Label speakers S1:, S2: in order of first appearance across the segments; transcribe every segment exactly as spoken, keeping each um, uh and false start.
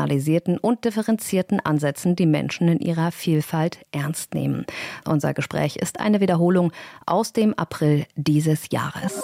S1: personalisierten und differenzierten Ansätzen die Menschen in ihrer Vielfalt ernst nehmen. Unser Gespräch ist eine Wiederholung aus dem April dieses Jahres.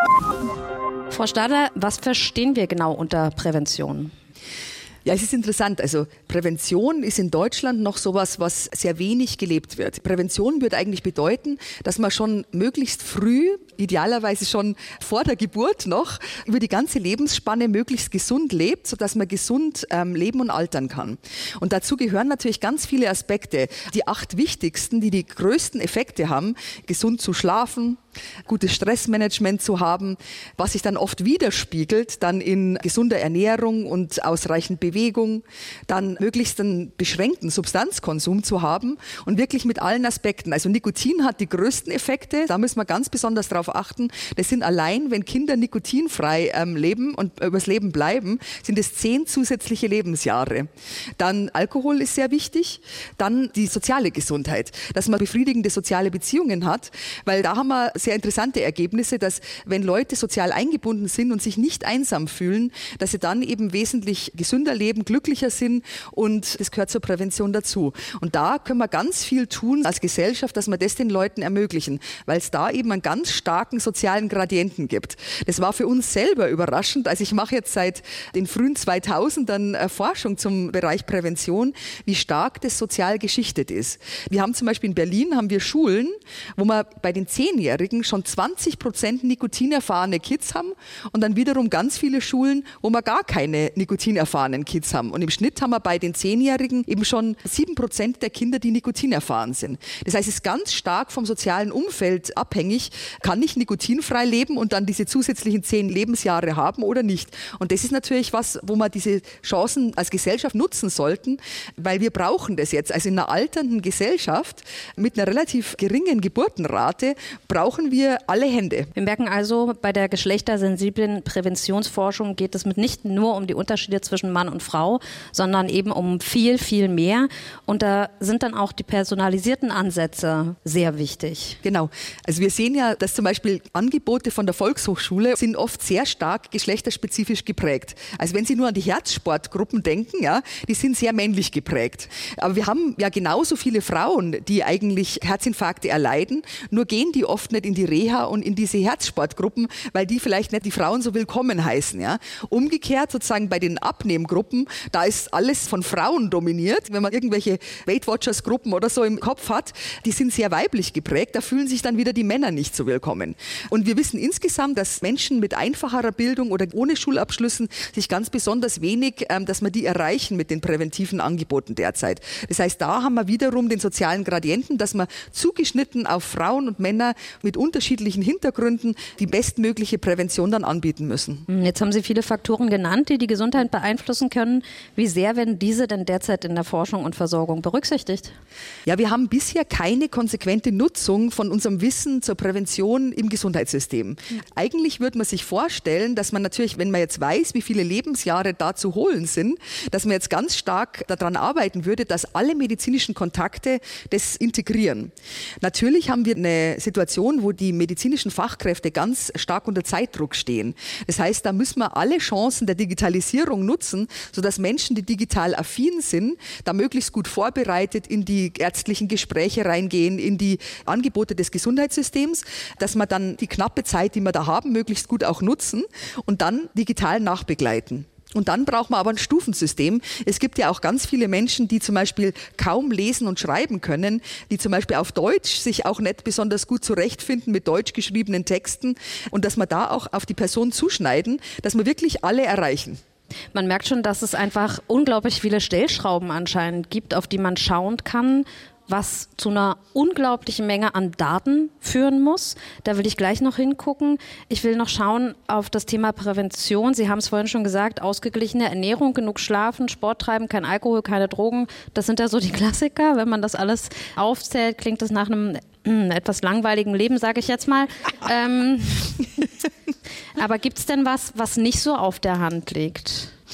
S1: Frau Stadler, was verstehen wir genau unter Prävention?
S2: Ja, es ist interessant. Also Prävention ist in Deutschland noch sowas, was sehr wenig gelebt wird. Prävention würde eigentlich bedeuten, dass man schon möglichst früh, idealerweise schon vor der Geburt noch, über die ganze Lebensspanne möglichst gesund lebt, sodass man gesund ähm, leben und altern kann. Und dazu gehören natürlich ganz viele Aspekte. Die acht wichtigsten, die die größten Effekte haben, gesund zu schlafen, gutes Stressmanagement zu haben, was sich dann oft widerspiegelt, dann in gesunder Ernährung und ausreichend Bewegung, dann möglichst einen beschränkten Substanzkonsum zu haben und wirklich mit allen Aspekten. Also Nikotin hat die größten Effekte, da müssen wir ganz besonders darauf achten. Das sind allein, wenn Kinder nikotinfrei ähm, leben und übers Leben bleiben, sind es zehn zusätzliche Lebensjahre. Dann Alkohol ist sehr wichtig, dann die soziale Gesundheit, dass man befriedigende soziale Beziehungen hat, weil da haben wir sehr interessante Ergebnisse, dass wenn Leute sozial eingebunden sind und sich nicht einsam fühlen, dass sie dann eben wesentlich gesünder leben, glücklicher sind und das gehört zur Prävention dazu. Und da können wir ganz viel tun als Gesellschaft, dass wir das den Leuten ermöglichen, weil es da eben einen ganz starken sozialen Gradienten gibt. Das war für uns selber überraschend. Also ich mache jetzt seit den frühen zweitausendern Forschung zum Bereich Prävention, wie stark das sozial geschichtet ist. Wir haben zum Beispiel in Berlin haben wir Schulen, wo man bei den Zehnjährigen schon zwanzig Prozent nikotinerfahrene Kids haben und dann wiederum ganz viele Schulen, wo wir gar keine nikotinerfahrenen Kids haben. Und im Schnitt haben wir bei den Zehnjährigen eben schon sieben Prozent der Kinder, die nikotinerfahren sind. Das heißt, es ist ganz stark vom sozialen Umfeld abhängig, kann ich nikotinfrei leben und dann diese zusätzlichen zehn Lebensjahre haben oder nicht. Und das ist natürlich was, wo wir diese Chancen als Gesellschaft nutzen sollten, weil wir brauchen das jetzt. Also in einer alternden Gesellschaft mit einer relativ geringen Geburtenrate brauchen wir alle Hände.
S1: Wir merken also, bei der geschlechtersensiblen Präventionsforschung geht es nicht nur um die Unterschiede zwischen Mann und Frau, sondern eben um viel, viel mehr. Und da sind dann auch die personalisierten Ansätze sehr wichtig.
S2: Genau. Also wir sehen ja, dass zum Beispiel Angebote von der Volkshochschule sind oft sehr stark geschlechterspezifisch geprägt. Also wenn Sie nur an die Herzsportgruppen denken, ja, die sind sehr männlich geprägt. Aber wir haben ja genauso viele Frauen, die eigentlich Herzinfarkte erleiden, nur gehen die oft nicht in die Reha und in diese Herzsportgruppen, weil die vielleicht nicht die Frauen so willkommen heißen. Ja. Umgekehrt sozusagen bei den Abnehmgruppen, da ist alles von Frauen dominiert. Wenn man irgendwelche Weight Watchers Gruppen oder so im Kopf hat, die sind sehr weiblich geprägt, da fühlen sich dann wieder die Männer nicht so willkommen. Und wir wissen insgesamt, dass Menschen mit einfacherer Bildung oder ohne Schulabschlüssen sich ganz besonders wenig, ähm, dass wir die erreichen mit den präventiven Angeboten derzeit. Das heißt, da haben wir wiederum den sozialen Gradienten, dass wir zugeschnitten auf Frauen und Männer mit unterschiedlichen Hintergründen die bestmögliche Prävention dann anbieten müssen.
S1: Jetzt haben Sie viele Faktoren genannt, die die Gesundheit beeinflussen können. Wie sehr werden diese denn derzeit in der Forschung und Versorgung berücksichtigt?
S2: Ja, wir haben bisher keine konsequente Nutzung von unserem Wissen zur Prävention im Gesundheitssystem. Mhm. Eigentlich würde man sich vorstellen, dass man natürlich, wenn man jetzt weiß, wie viele Lebensjahre da zu holen sind, dass man jetzt ganz stark daran arbeiten würde, dass alle medizinischen Kontakte das integrieren. Natürlich haben wir eine Situation, wo die medizinischen Fachkräfte ganz stark unter Zeitdruck stehen. Das heißt, da müssen wir alle Chancen der Digitalisierung nutzen, sodass Menschen, die digital affin sind, da möglichst gut vorbereitet in die ärztlichen Gespräche reingehen, in die Angebote des Gesundheitssystems, dass wir dann die knappe Zeit, die wir da haben, möglichst gut auch nutzen und dann digital nachbegleiten. Und dann braucht man aber ein Stufensystem. Es gibt ja auch ganz viele Menschen, die zum Beispiel kaum lesen und schreiben können, die zum Beispiel auf Deutsch sich auch nicht besonders gut zurechtfinden mit deutsch geschriebenen Texten und dass wir da auch auf die Person zuschneiden, dass wir wirklich alle erreichen.
S1: Man merkt schon, dass es einfach unglaublich viele Stellschrauben anscheinend gibt, auf die man schauen kann, was zu einer unglaublichen Menge an Daten führen muss. Da will ich gleich noch hingucken. Ich will noch schauen auf das Thema Prävention. Sie haben es vorhin schon gesagt, ausgeglichene Ernährung, genug schlafen, Sport treiben, kein Alkohol, keine Drogen. Das sind ja so die Klassiker. Wenn man das alles aufzählt, klingt das nach einem äh, etwas langweiligen Leben, sage ich jetzt mal. ähm, aber gibt es denn was, was nicht so auf der Hand liegt?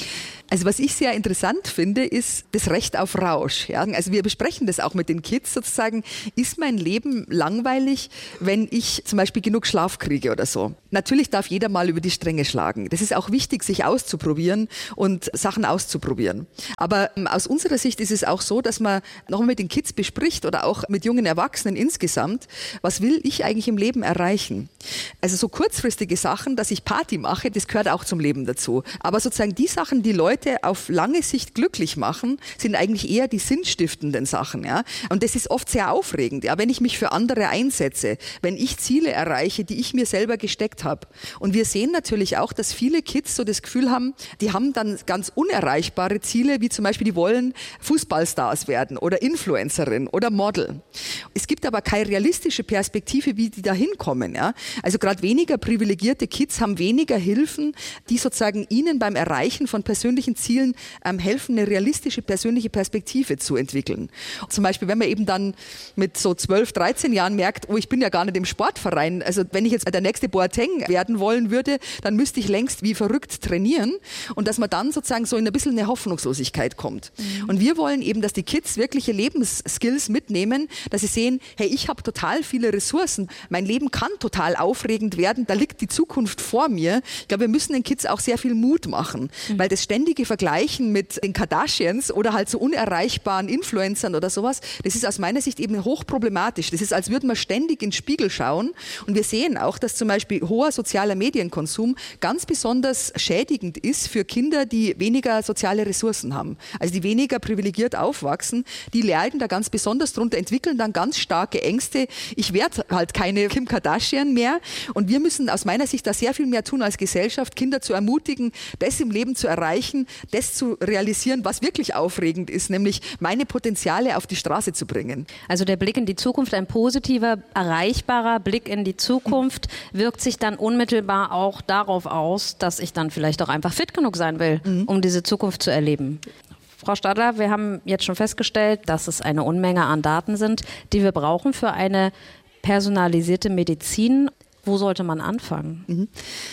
S2: Also was ich sehr interessant finde, ist das Recht auf Rausch. Ja? Also wir besprechen das auch mit den Kids sozusagen. Ist mein Leben langweilig, wenn ich zum Beispiel genug Schlaf kriege oder so? Natürlich darf jeder mal über die Stränge schlagen. Das ist auch wichtig, sich auszuprobieren und Sachen auszuprobieren. Aber aus unserer Sicht ist es auch so, dass man nochmal mit den Kids bespricht oder auch mit jungen Erwachsenen insgesamt, was will ich eigentlich im Leben erreichen? Also so kurzfristige Sachen, dass ich Party mache, das gehört auch zum Leben dazu. Aber sozusagen die Sachen, die Leute auf lange Sicht glücklich machen, sind eigentlich eher die sinnstiftenden Sachen. Ja? Und das ist oft sehr aufregend, ja? Wenn ich mich für andere einsetze, wenn ich Ziele erreiche, die ich mir selber gesteckt habe. Und wir sehen natürlich auch, dass viele Kids so das Gefühl haben, die haben dann ganz unerreichbare Ziele, wie zum Beispiel, die wollen Fußballstars werden oder Influencerin oder Model. Es gibt aber keine realistische Perspektive, wie die da hinkommen. Ja? Also gerade weniger privilegierte Kids haben weniger Hilfen, die sozusagen ihnen beim Erreichen von persönlichen Zielen ähm, helfen, eine realistische persönliche Perspektive zu entwickeln. Zum Beispiel, wenn man eben dann mit so zwölf, dreizehn Jahren merkt, oh, ich bin ja gar nicht im Sportverein. Also wenn ich jetzt der nächste Boateng werden wollen würde, dann müsste ich längst wie verrückt trainieren und dass man dann sozusagen so in ein bisschen eine Hoffnungslosigkeit kommt. Mhm. Und wir wollen eben, dass die Kids wirkliche Lebensskills mitnehmen, dass sie sehen, hey, ich habe total viele Ressourcen, mein Leben kann total aufregend werden, da liegt die Zukunft vor mir. Ich glaube, wir müssen den Kids auch sehr viel Mut machen, mhm. weil das ständige Vergleichen mit den Kardashians oder halt so unerreichbaren Influencern oder sowas, das ist aus meiner Sicht eben hochproblematisch. Das ist, als würden wir ständig in den Spiegel schauen und wir sehen auch, dass zum Beispiel hoher sozialer Medienkonsum ganz besonders schädigend ist für Kinder, die weniger soziale Ressourcen haben. Also die weniger privilegiert aufwachsen, die leiden da ganz besonders drunter, entwickeln dann ganz starke Ängste. Ich werde halt keine Kim Kardashian mehr und wir müssen aus meiner Sicht da sehr viel mehr tun als Gesellschaft, Kinder zu ermutigen, das im Leben zu erreichen, das zu realisieren, was wirklich aufregend ist, nämlich meine Potenziale auf die Straße zu bringen.
S1: Also der Blick in die Zukunft, ein positiver, erreichbarer Blick in die Zukunft wirkt sich dann unmittelbar auch darauf aus, dass ich dann vielleicht auch einfach fit genug sein will, mhm. um diese Zukunft zu erleben. Frau Stadler, wir haben jetzt schon festgestellt, dass es eine Unmenge an Daten sind, die wir brauchen für eine personalisierte Medizin. Wo sollte man anfangen?
S2: Mhm.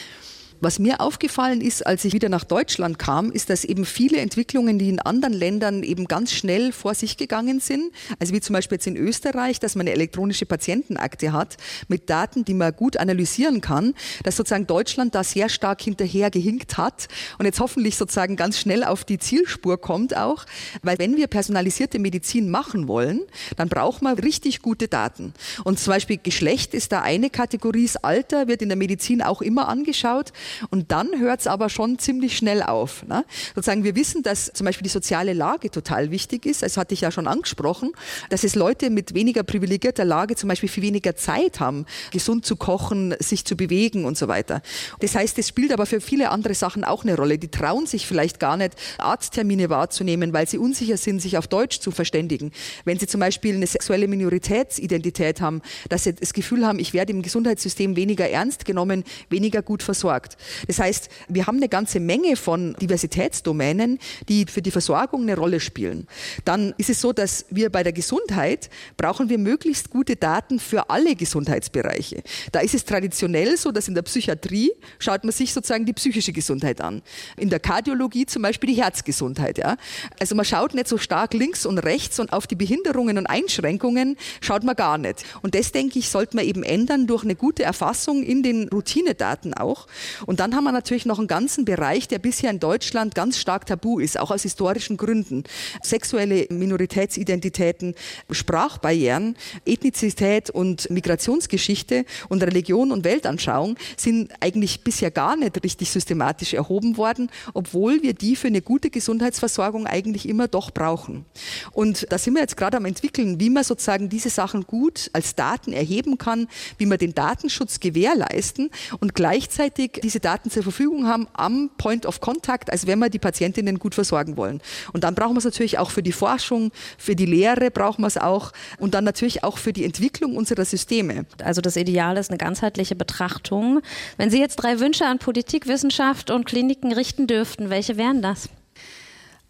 S2: Was mir aufgefallen ist, als ich wieder nach Deutschland kam, ist, dass eben viele Entwicklungen, die in anderen Ländern eben ganz schnell vor sich gegangen sind, also wie zum Beispiel jetzt in Österreich, dass man eine elektronische Patientenakte hat mit Daten, die man gut analysieren kann, dass sozusagen Deutschland da sehr stark hinterher gehinkt hat und jetzt hoffentlich sozusagen ganz schnell auf die Zielspur kommt auch, weil wenn wir personalisierte Medizin machen wollen, dann braucht man richtig gute Daten. Und zum Beispiel Geschlecht ist da eine Kategorie, das Alter wird in der Medizin auch immer angeschaut. Und dann hört es aber schon ziemlich schnell auf. Ne? Sozusagen wir wissen, dass zum Beispiel die soziale Lage total wichtig ist. Das hatte ich ja schon angesprochen, dass es Leute mit weniger privilegierter Lage zum Beispiel viel weniger Zeit haben, gesund zu kochen, sich zu bewegen und so weiter. Das heißt, es spielt aber für viele andere Sachen auch eine Rolle. Die trauen sich vielleicht gar nicht, Arzttermine wahrzunehmen, weil sie unsicher sind, sich auf Deutsch zu verständigen. Wenn sie zum Beispiel eine sexuelle Minoritätsidentität haben, dass sie das Gefühl haben, ich werde im Gesundheitssystem weniger ernst genommen, weniger gut versorgt. Das heißt, wir haben eine ganze Menge von Diversitätsdomänen, die für die Versorgung eine Rolle spielen. Dann ist es so, dass wir bei der Gesundheit brauchen wir möglichst gute Daten für alle Gesundheitsbereiche. Da ist es traditionell so, dass in der Psychiatrie schaut man sich sozusagen die psychische Gesundheit an. In der Kardiologie zum Beispiel die Herzgesundheit. Ja? Also man schaut nicht so stark links und rechts und auf die Behinderungen und Einschränkungen schaut man gar nicht. Und das, denke ich, sollte man eben ändern durch eine gute Erfassung in den Routinedaten auch. Und dann haben wir natürlich noch einen ganzen Bereich, der bisher in Deutschland ganz stark tabu ist, auch aus historischen Gründen. Sexuelle Minoritätsidentitäten, Sprachbarrieren, Ethnizität und Migrationsgeschichte und Religion und Weltanschauung sind eigentlich bisher gar nicht richtig systematisch erhoben worden, obwohl wir die für eine gute Gesundheitsversorgung eigentlich immer doch brauchen. Und da sind wir jetzt gerade am entwickeln, wie man sozusagen diese Sachen gut als Daten erheben kann, wie man den Datenschutz gewährleisten und gleichzeitig diese Daten zur Verfügung haben am Point of Contact, als wenn wir die Patientinnen gut versorgen wollen. Und dann brauchen wir es natürlich auch für die Forschung, für die Lehre brauchen wir es auch und dann natürlich auch für die Entwicklung unserer Systeme.
S1: Also das Ideal ist eine ganzheitliche Betrachtung. Wenn Sie jetzt drei Wünsche an Politik, Wissenschaft und Kliniken richten dürften, welche wären das?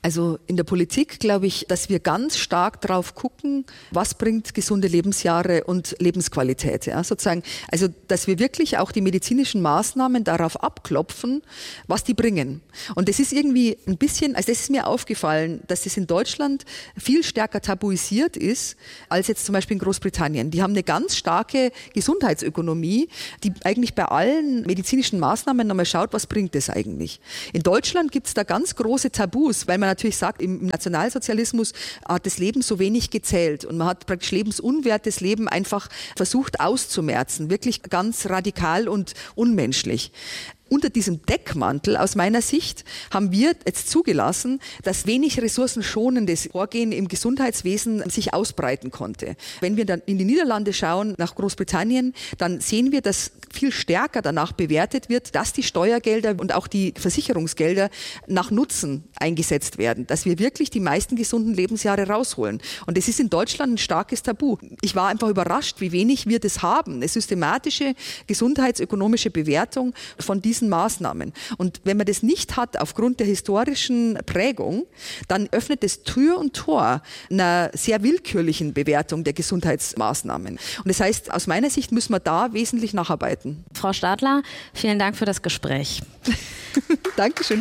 S2: Also in der Politik glaube ich, dass wir ganz stark drauf gucken, was bringt gesunde Lebensjahre und Lebensqualität. Ja, sozusagen. Also dass wir wirklich auch die medizinischen Maßnahmen darauf abklopfen, was die bringen. Und das ist irgendwie ein bisschen, also das ist mir aufgefallen, dass es in Deutschland viel stärker tabuisiert ist, als jetzt zum Beispiel in Großbritannien. Die haben eine ganz starke Gesundheitsökonomie, die eigentlich bei allen medizinischen Maßnahmen nochmal schaut, was bringt das eigentlich. In Deutschland gibt es da ganz große Tabus, weil man natürlich sagt, im Nationalsozialismus hat das Leben so wenig gezählt und man hat praktisch lebensunwertes Leben einfach versucht auszumerzen, wirklich ganz radikal und unmenschlich. Unter diesem Deckmantel, aus meiner Sicht, haben wir jetzt zugelassen, dass wenig ressourcenschonendes Vorgehen im Gesundheitswesen sich ausbreiten konnte. Wenn wir dann in die Niederlande schauen, nach Großbritannien, dann sehen wir, dass viel stärker danach bewertet wird, dass die Steuergelder und auch die Versicherungsgelder nach Nutzen eingesetzt werden, dass wir wirklich die meisten gesunden Lebensjahre rausholen. Und das ist in Deutschland ein starkes Tabu. Ich war einfach überrascht, wie wenig wir das haben, eine systematische gesundheitsökonomische Bewertung von diesen Maßnahmen. Und wenn man das nicht hat aufgrund der historischen Prägung, dann öffnet es Tür und Tor einer sehr willkürlichen Bewertung der Gesundheitsmaßnahmen. Und das heißt, aus meiner Sicht müssen wir da wesentlich nacharbeiten.
S1: Frau Stadler, vielen Dank für das Gespräch.
S2: Dankeschön.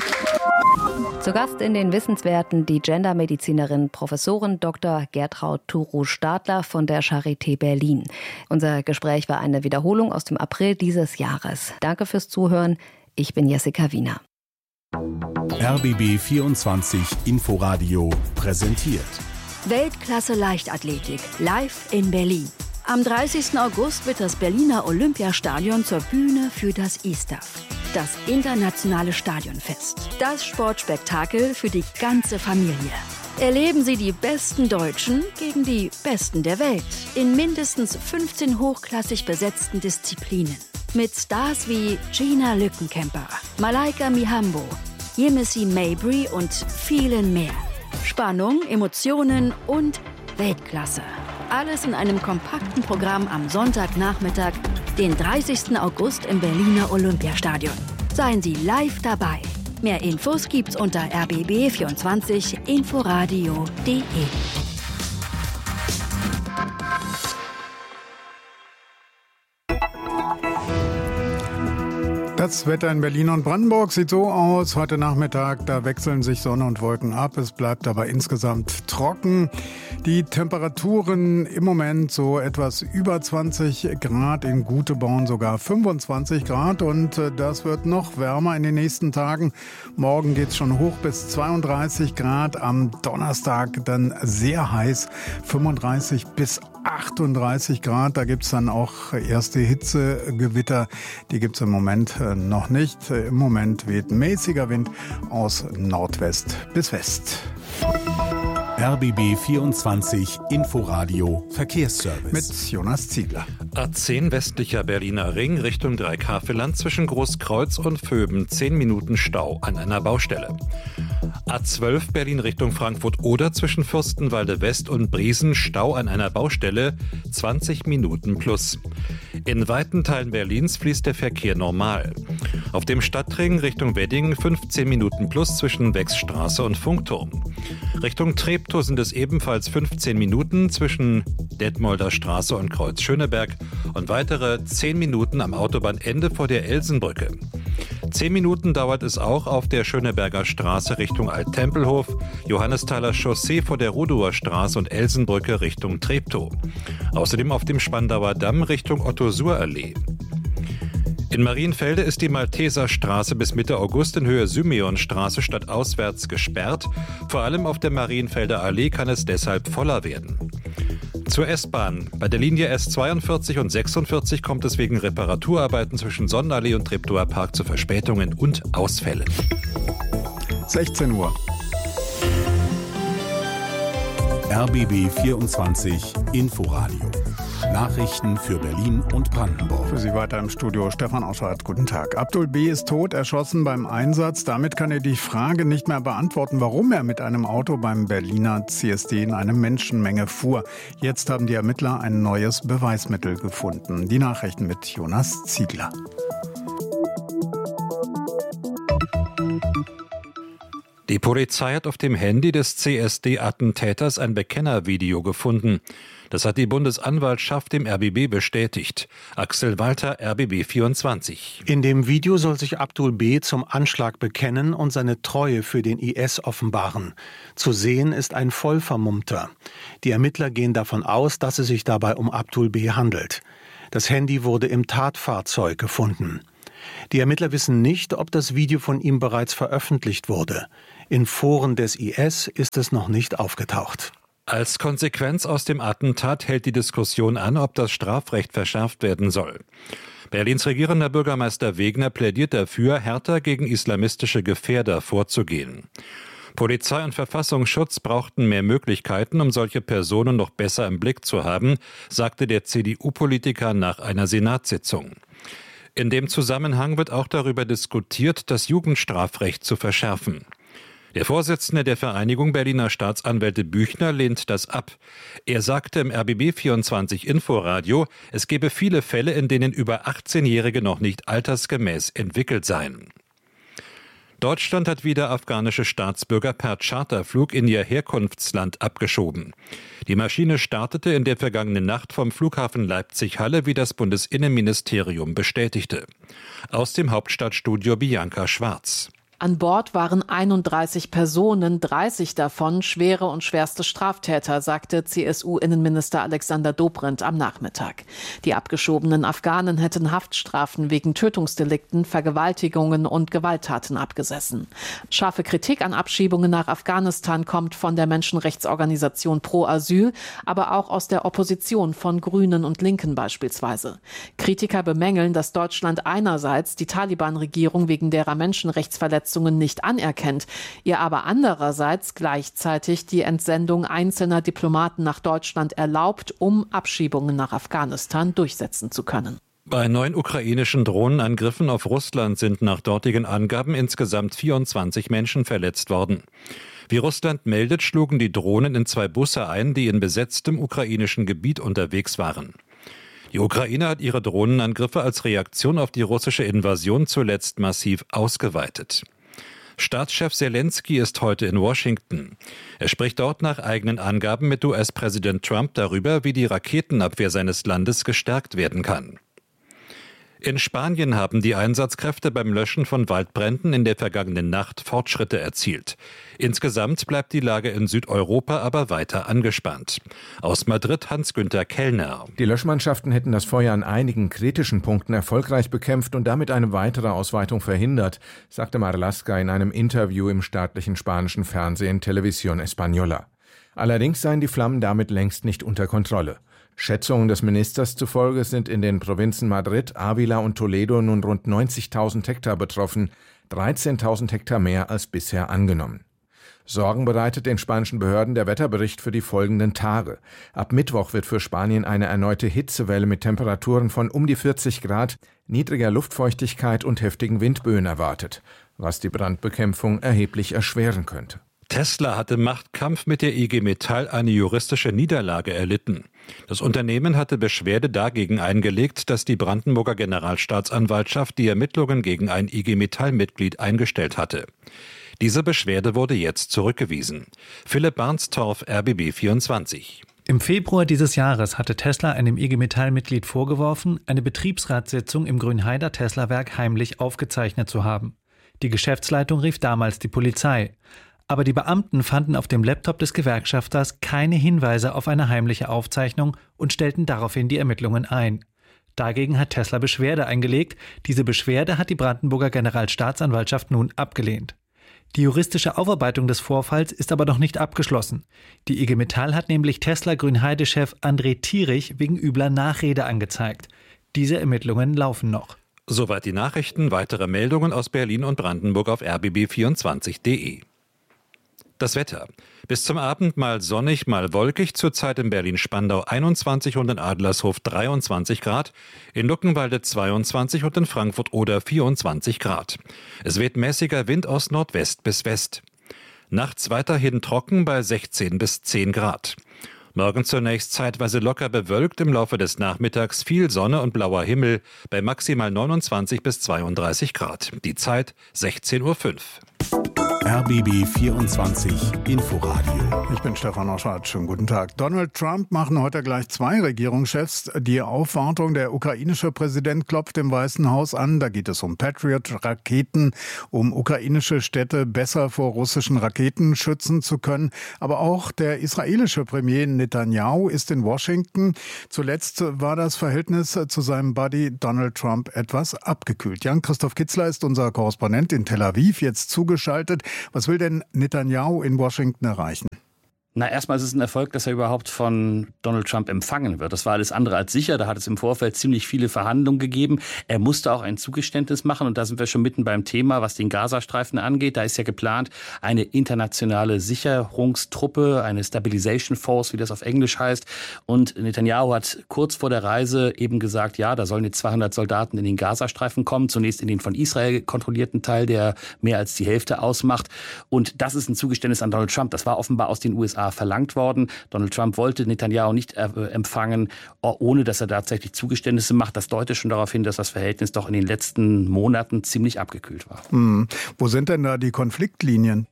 S1: Zu Gast in den Wissenswerten die Gendermedizinerin Professorin Doktor Gertraud Turu-Stadler von der Charité Berlin. Unser Gespräch war eine Wiederholung aus dem April dieses Jahres. Danke fürs Zuhören. Ich bin Jessica Wiener.
S3: R B B vierundzwanzig Inforadio präsentiert
S4: Weltklasse Leichtathletik live in Berlin. Am dreißigsten August wird das Berliner Olympiastadion zur Bühne für das I S T A F, das internationale Stadionfest. Das Sportspektakel für die ganze Familie. Erleben Sie die besten Deutschen gegen die Besten der Welt in mindestens fünfzehn hochklassig besetzten Disziplinen. Mit Stars wie Gina Lückenkämper, Malaika Mihambo, Yemisi Mabry und vielen mehr. Spannung, Emotionen und Weltklasse. Alles in einem kompakten Programm am Sonntagnachmittag, den dreißigsten August im Berliner Olympiastadion. Seien Sie live dabei. Mehr Infos gibt's unter r b b vierundzwanzig inforadio punkt d e.
S5: Das Wetter in Berlin und Brandenburg sieht so aus. Heute Nachmittag, da wechseln sich Sonne und Wolken ab. Es bleibt aber insgesamt trocken. Die Temperaturen im Moment so etwas über zwanzig Grad, in Guteborn sogar fünfundzwanzig Grad. Und das wird noch wärmer in den nächsten Tagen. Morgen geht's schon hoch bis zweiunddreißig Grad. Am Donnerstag dann sehr heiß, fünfunddreißig bis achtunddreißig Grad. Da gibt's dann auch erste Hitzegewitter. Die gibt's im Moment noch nicht. Im Moment weht mäßiger Wind aus Nordwest bis West.
S3: R B B vierundzwanzig Inforadio Verkehrsservice.
S5: Mit Jonas Ziegler.
S6: A zehn westlicher Berliner Ring Richtung Dreikaffelland zwischen Großkreuz und Vöben. zehn Minuten Stau an einer Baustelle. A zwölf Berlin Richtung Frankfurt-Oder zwischen Fürstenwalde West und Briesen. Stau an einer Baustelle. zwanzig Minuten plus. In weiten Teilen Berlins fließt der Verkehr normal. Auf dem Stadtring Richtung Wedding fünfzehn Minuten plus zwischen Wechsstraße und Funkturm. Richtung Treptow sind es ebenfalls fünfzehn Minuten zwischen Detmolder Straße und Kreuz Schöneberg und weitere zehn Minuten am Autobahnende vor der Elsenbrücke. zehn Minuten dauert es auch auf der Schöneberger Straße Richtung Alt-Tempelhof, Johannesthaler Chaussee vor der Rudower Straße und Elsenbrücke Richtung Treptow. Außerdem auf dem Spandauer Damm Richtung Otto-Suhr-Allee. In Marienfelde ist die Malteser Straße bis Mitte August in Höhe Symeonstraße stadtauswärts gesperrt. Vor allem auf der Marienfelder Allee kann es deshalb voller werden. Zur S-Bahn. Bei der Linie S zweiundvierzig und sechsundvierzig kommt es wegen Reparaturarbeiten zwischen Sonnenallee und Treptower Park zu Verspätungen und Ausfällen.
S5: sechzehn Uhr.
S3: R B B vierundzwanzig Inforadio. Nachrichten für Berlin und Brandenburg.
S5: Für Sie weiter im Studio Stefan Auschwart. Guten Tag. Abdul B. ist tot, erschossen beim Einsatz. Damit kann er die Frage nicht mehr beantworten, warum er mit einem Auto beim Berliner C S D in eine Menschenmenge fuhr. Jetzt haben die Ermittler ein neues Beweismittel gefunden. Die Nachrichten mit Jonas Ziegler.
S6: Die Polizei hat auf dem Handy des C S D-Attentäters ein Bekennervideo gefunden. Das hat die Bundesanwaltschaft dem R B B bestätigt. Axel Walter, R B B vierundzwanzig.
S7: In dem Video soll sich Abdul B. zum Anschlag bekennen und seine Treue für den I S offenbaren. Zu sehen ist ein Vollvermummter. Die Ermittler gehen davon aus, dass es sich dabei um Abdul B. handelt. Das Handy wurde im Tatfahrzeug gefunden. Die Ermittler wissen nicht, ob das Video von ihm bereits veröffentlicht wurde. In Foren des I S ist es noch nicht aufgetaucht.
S6: Als Konsequenz aus dem Attentat hält die Diskussion an, ob das Strafrecht verschärft werden soll. Berlins regierender Bürgermeister Wegner plädiert dafür, härter gegen islamistische Gefährder vorzugehen. Polizei und Verfassungsschutz brauchten mehr Möglichkeiten, um solche Personen noch besser im Blick zu haben, sagte der C D U-Politiker nach einer Senatssitzung. In dem Zusammenhang wird auch darüber diskutiert, das Jugendstrafrecht zu verschärfen. Der Vorsitzende der Vereinigung Berliner Staatsanwälte Büchner lehnt das ab. Er sagte im R B B vierundzwanzig Inforadio, es gebe viele Fälle, in denen über achtzehnjährige noch nicht altersgemäß entwickelt seien. Deutschland hat wieder afghanische Staatsbürger per Charterflug in ihr Herkunftsland abgeschoben. Die Maschine startete in der vergangenen Nacht vom Flughafen Leipzig-Halle, wie das Bundesinnenministerium bestätigte. Aus dem Hauptstadtstudio Bianca Schwarz.
S8: An Bord waren einunddreißig Personen, dreißig davon schwere und schwerste Straftäter, sagte C S U-Innenminister Alexander Dobrindt am Nachmittag. Die abgeschobenen Afghanen hätten Haftstrafen wegen Tötungsdelikten, Vergewaltigungen und Gewalttaten abgesessen. Scharfe Kritik an Abschiebungen nach Afghanistan kommt von der Menschenrechtsorganisation Pro Asyl, aber auch aus der Opposition von Grünen und Linken beispielsweise. Kritiker bemängeln, dass Deutschland einerseits die Taliban-Regierung wegen derer Menschenrechtsverletzungen nicht anerkennt, ihr aber andererseits gleichzeitig die Entsendung einzelner Diplomaten nach Deutschland erlaubt, um Abschiebungen nach Afghanistan durchsetzen zu können.
S6: Bei neun ukrainischen Drohnenangriffen auf Russland sind nach dortigen Angaben insgesamt vierundzwanzig Menschen verletzt worden. Wie Russland meldet, schlugen die Drohnen in zwei Busse ein, die in besetztem ukrainischen Gebiet unterwegs waren. Die Ukraine hat ihre Drohnenangriffe als Reaktion auf die russische Invasion zuletzt massiv ausgeweitet. Staatschef Zelensky ist heute in Washington. Er spricht dort nach eigenen Angaben mit U S-Präsident Trump darüber, wie die Raketenabwehr seines Landes gestärkt werden kann. In Spanien haben die Einsatzkräfte beim Löschen von Waldbränden in der vergangenen Nacht Fortschritte erzielt. Insgesamt bleibt die Lage in Südeuropa aber weiter angespannt. Aus Madrid Hans-Günther Kellner.
S9: Die Löschmannschaften hätten das Feuer an einigen kritischen Punkten erfolgreich bekämpft und damit eine weitere Ausweitung verhindert, sagte Marlaska in einem Interview im staatlichen spanischen Fernsehen Televisión Española. Allerdings seien die Flammen damit längst nicht unter Kontrolle. Schätzungen des Ministers zufolge sind in den Provinzen Madrid, Ávila und Toledo nun rund neunzigtausend Hektar betroffen, dreizehntausend Hektar mehr als bisher angenommen. Sorgen bereitet den spanischen Behörden der Wetterbericht für die folgenden Tage. Ab Mittwoch wird für Spanien eine erneute Hitzewelle mit Temperaturen von um die vierzig Grad, niedriger Luftfeuchtigkeit und heftigen Windböen erwartet, was die Brandbekämpfung erheblich erschweren könnte.
S6: Tesla hat im Machtkampf mit der I G Metall eine juristische Niederlage erlitten. Das Unternehmen hatte Beschwerde dagegen eingelegt, dass die Brandenburger Generalstaatsanwaltschaft die Ermittlungen gegen ein I G Metall-Mitglied eingestellt hatte. Diese Beschwerde wurde jetzt zurückgewiesen. Philipp Barnstorff, R B B vierundzwanzig.
S10: Im Februar dieses Jahres hatte Tesla einem I G Metall-Mitglied vorgeworfen, eine Betriebsratssitzung im Grünheider Tesla-Werk heimlich aufgezeichnet zu haben. Die Geschäftsleitung rief damals die Polizei. Aber die Beamten fanden auf dem Laptop des Gewerkschafters keine Hinweise auf eine heimliche Aufzeichnung und stellten daraufhin die Ermittlungen ein. Dagegen hat Tesla Beschwerde eingelegt. Diese Beschwerde hat die Brandenburger Generalstaatsanwaltschaft nun abgelehnt. Die juristische Aufarbeitung des Vorfalls ist aber noch nicht abgeschlossen. Die I G Metall hat nämlich Tesla-Grünheide-Chef André Thierich wegen übler Nachrede angezeigt. Diese Ermittlungen laufen noch.
S6: Soweit die Nachrichten. Weitere Meldungen aus Berlin und Brandenburg auf r b b vierundzwanzig punkt d e. Das Wetter. Bis zum Abend mal sonnig, mal wolkig, zurzeit in Berlin-Spandau einundzwanzig und in Adlershof dreiundzwanzig Grad, in Luckenwalde zweiundzwanzig und in Frankfurt-Oder vierundzwanzig Grad. Es weht mäßiger Wind aus Nordwest bis West. Nachts weiterhin trocken bei sechzehn bis zehn Grad. Morgen zunächst zeitweise locker bewölkt, im Laufe des Nachmittags viel Sonne und blauer Himmel bei maximal neunundzwanzig bis zweiunddreißig Grad. Die Zeit sechzehn Uhr fünf.
S3: R B B vierundzwanzig Inforadio.
S5: Ich bin Stefan Oschardt. Schönen guten Tag. Donald Trump machen heute gleich zwei Regierungschefs die Aufwartung. Der ukrainische Präsident klopft im Weißen Haus an. Da geht es um Patriot-Raketen, um ukrainische Städte besser vor russischen Raketen schützen zu können. Aber auch der israelische Premier Netanyahu ist in Washington. Zuletzt war das Verhältnis zu seinem Buddy Donald Trump etwas abgekühlt. Jan-Christoph Kitzler ist unser Korrespondent in Tel Aviv, jetzt zugeschaltet. Was will denn Netanyahu in Washington erreichen?
S11: Na, erstmal ist es ein Erfolg, dass er überhaupt von Donald Trump empfangen wird. Das war alles andere als sicher. Da hat es im Vorfeld ziemlich viele Verhandlungen gegeben. Er musste auch ein Zugeständnis machen. Und da sind wir schon mitten beim Thema, was den Gazastreifen angeht. Da ist ja geplant, eine internationale Sicherungstruppe, eine Stabilization Force, wie das auf Englisch heißt. Und Netanyahu hat kurz vor der Reise eben gesagt, ja, da sollen jetzt zweihundert Soldaten in den Gazastreifen kommen. Zunächst in den von Israel kontrollierten Teil, der mehr als die Hälfte ausmacht. Und das ist ein Zugeständnis an Donald Trump. Das war offenbar aus den U S A verlangt worden. Donald Trump wollte Netanyahu nicht äh, empfangen, ohne dass er tatsächlich Zugeständnisse macht. Das deutet schon darauf hin, dass das Verhältnis doch in den letzten Monaten ziemlich abgekühlt war.
S5: Hm. Wo sind denn da die Konfliktlinien?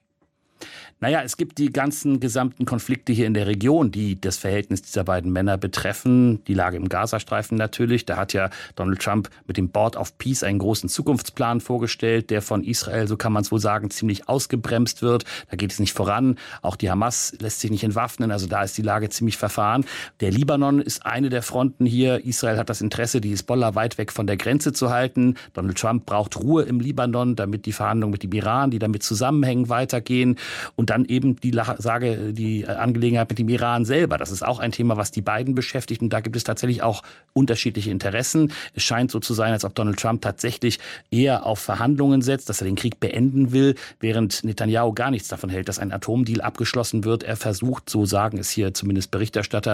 S11: Naja, es gibt die ganzen gesamten Konflikte hier in der Region, die das Verhältnis dieser beiden Männer betreffen. Die Lage im Gazastreifen natürlich. Da hat ja Donald Trump mit dem Board of Peace einen großen Zukunftsplan vorgestellt, der von Israel, so kann man es wohl sagen, ziemlich ausgebremst wird. Da geht es nicht voran. Auch die Hamas lässt sich nicht entwaffnen. Also da ist die Lage ziemlich verfahren. Der Libanon ist eine der Fronten hier. Israel hat das Interesse, die Hisbollah weit weg von der Grenze zu halten. Donald Trump braucht Ruhe im Libanon, damit die Verhandlungen mit dem Iran, die damit zusammenhängen, weitergehen. Und dann eben die Sage, die Angelegenheit mit dem Iran selber. Das ist auch ein Thema, was die beiden beschäftigt. Und da gibt es tatsächlich auch unterschiedliche Interessen. Es scheint so zu sein, als ob Donald Trump tatsächlich eher auf Verhandlungen setzt, dass er den Krieg beenden will, während Netanyahu gar nichts davon hält, dass ein Atomdeal abgeschlossen wird. Er versucht, so sagen es hier zumindest Berichterstatter,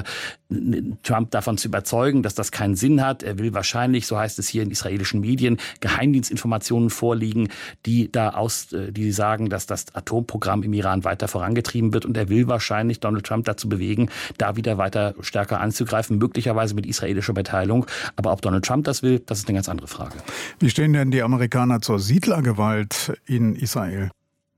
S11: Trump davon zu überzeugen, dass das keinen Sinn hat. Er will wahrscheinlich, so heißt es hier in israelischen Medien, Geheimdienstinformationen vorliegen, die da aus, die sagen, dass das Atomprogramm im Iran weiter vorangetrieben wird. Und er will wahrscheinlich Donald Trump dazu bewegen, da wieder weiter stärker anzugreifen, möglicherweise mit israelischer Beteiligung. Aber ob Donald Trump das will, das ist eine ganz andere Frage.
S5: Wie stehen denn die Amerikaner zur Siedlergewalt in Israel?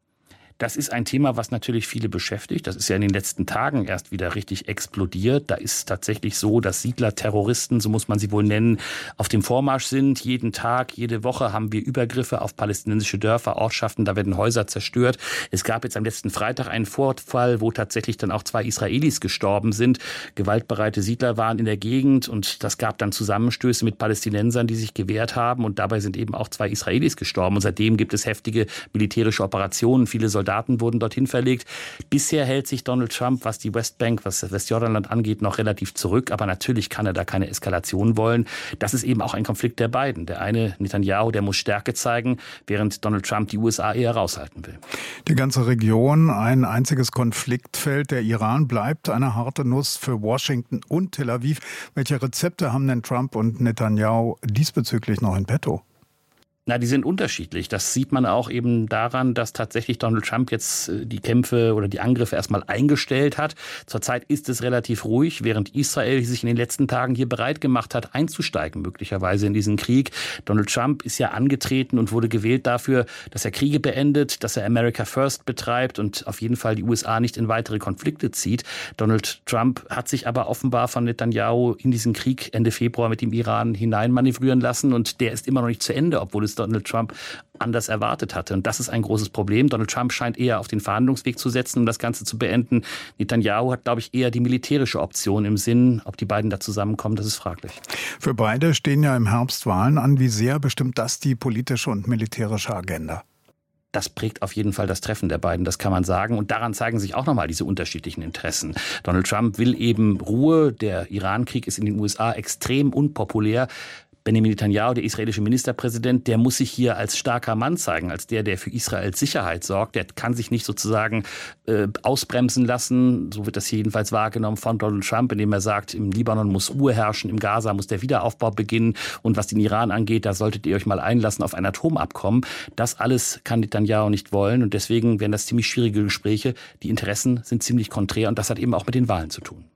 S11: Das ist ein Thema, was natürlich viele beschäftigt. Das ist ja in den letzten Tagen erst wieder richtig explodiert. Da ist tatsächlich so, dass Siedlerterroristen, so muss man sie wohl nennen, auf dem Vormarsch sind. Jeden Tag, jede Woche haben wir Übergriffe auf palästinensische Dörfer, Ortschaften. Da werden Häuser zerstört. Es gab jetzt am letzten Freitag einen Vorfall, wo tatsächlich dann auch zwei Israelis gestorben sind. Gewaltbereite Siedler waren in der Gegend und das gab dann Zusammenstöße mit Palästinensern, die sich gewehrt haben. Und dabei sind eben auch zwei Israelis gestorben. Und seitdem gibt es heftige militärische Operationen. Viele Soldaten Soldaten wurden dorthin verlegt. Bisher hält sich Donald Trump, was die Westbank, was das Westjordanland angeht, noch relativ zurück. Aber natürlich kann er da keine Eskalation wollen. Das ist eben auch ein Konflikt der beiden. Der eine, Netanyahu, der muss Stärke zeigen, während Donald Trump die U S A eher raushalten will.
S5: Die ganze Region, ein einziges Konfliktfeld. Der Iran bleibt eine harte Nuss für Washington und Tel Aviv. Welche Rezepte haben denn Trump und Netanyahu diesbezüglich noch in petto?
S11: Na, die sind unterschiedlich. Das sieht man auch eben daran, dass tatsächlich Donald Trump jetzt die Kämpfe oder die Angriffe erstmal eingestellt hat. Zurzeit ist es relativ ruhig, während Israel sich in den letzten Tagen hier bereit gemacht hat, einzusteigen, möglicherweise in diesen Krieg. Donald Trump ist ja angetreten und wurde gewählt dafür, dass er Kriege beendet, dass er America First betreibt und auf jeden Fall die U S A nicht in weitere Konflikte zieht. Donald Trump hat sich aber offenbar von Netanyahu in diesen Krieg Ende Februar mit dem Iran hineinmanövrieren lassen und der ist immer noch nicht zu Ende, obwohl es Donald Trump anders erwartet hatte. Und das ist ein großes Problem. Donald Trump scheint eher auf den Verhandlungsweg zu setzen, um das Ganze zu beenden. Netanyahu hat, glaube ich, eher die militärische Option im Sinn. Ob die beiden da zusammenkommen, das ist fraglich.
S5: Für beide stehen ja im Herbst Wahlen an. Wie sehr bestimmt das die politische und militärische Agenda?
S11: Das prägt auf jeden Fall das Treffen der beiden, das kann man sagen. Und daran zeigen sich auch nochmal diese unterschiedlichen Interessen. Donald Trump will eben Ruhe. Der Iran-Krieg ist in den U S A extrem unpopulär. Benjamin Netanyahu, der israelische Ministerpräsident, der muss sich hier als starker Mann zeigen, als der, der für Israels Sicherheit sorgt. Der kann sich nicht sozusagen äh, ausbremsen lassen, so wird das hier jedenfalls wahrgenommen von Donald Trump, indem er sagt, im Libanon muss Ruhe herrschen, im Gaza muss der Wiederaufbau beginnen und was den Iran angeht, da solltet ihr euch mal einlassen auf ein Atomabkommen. Das alles kann Netanyahu nicht wollen und deswegen werden das ziemlich schwierige Gespräche. Die Interessen sind ziemlich konträr und das hat eben auch mit den Wahlen zu tun.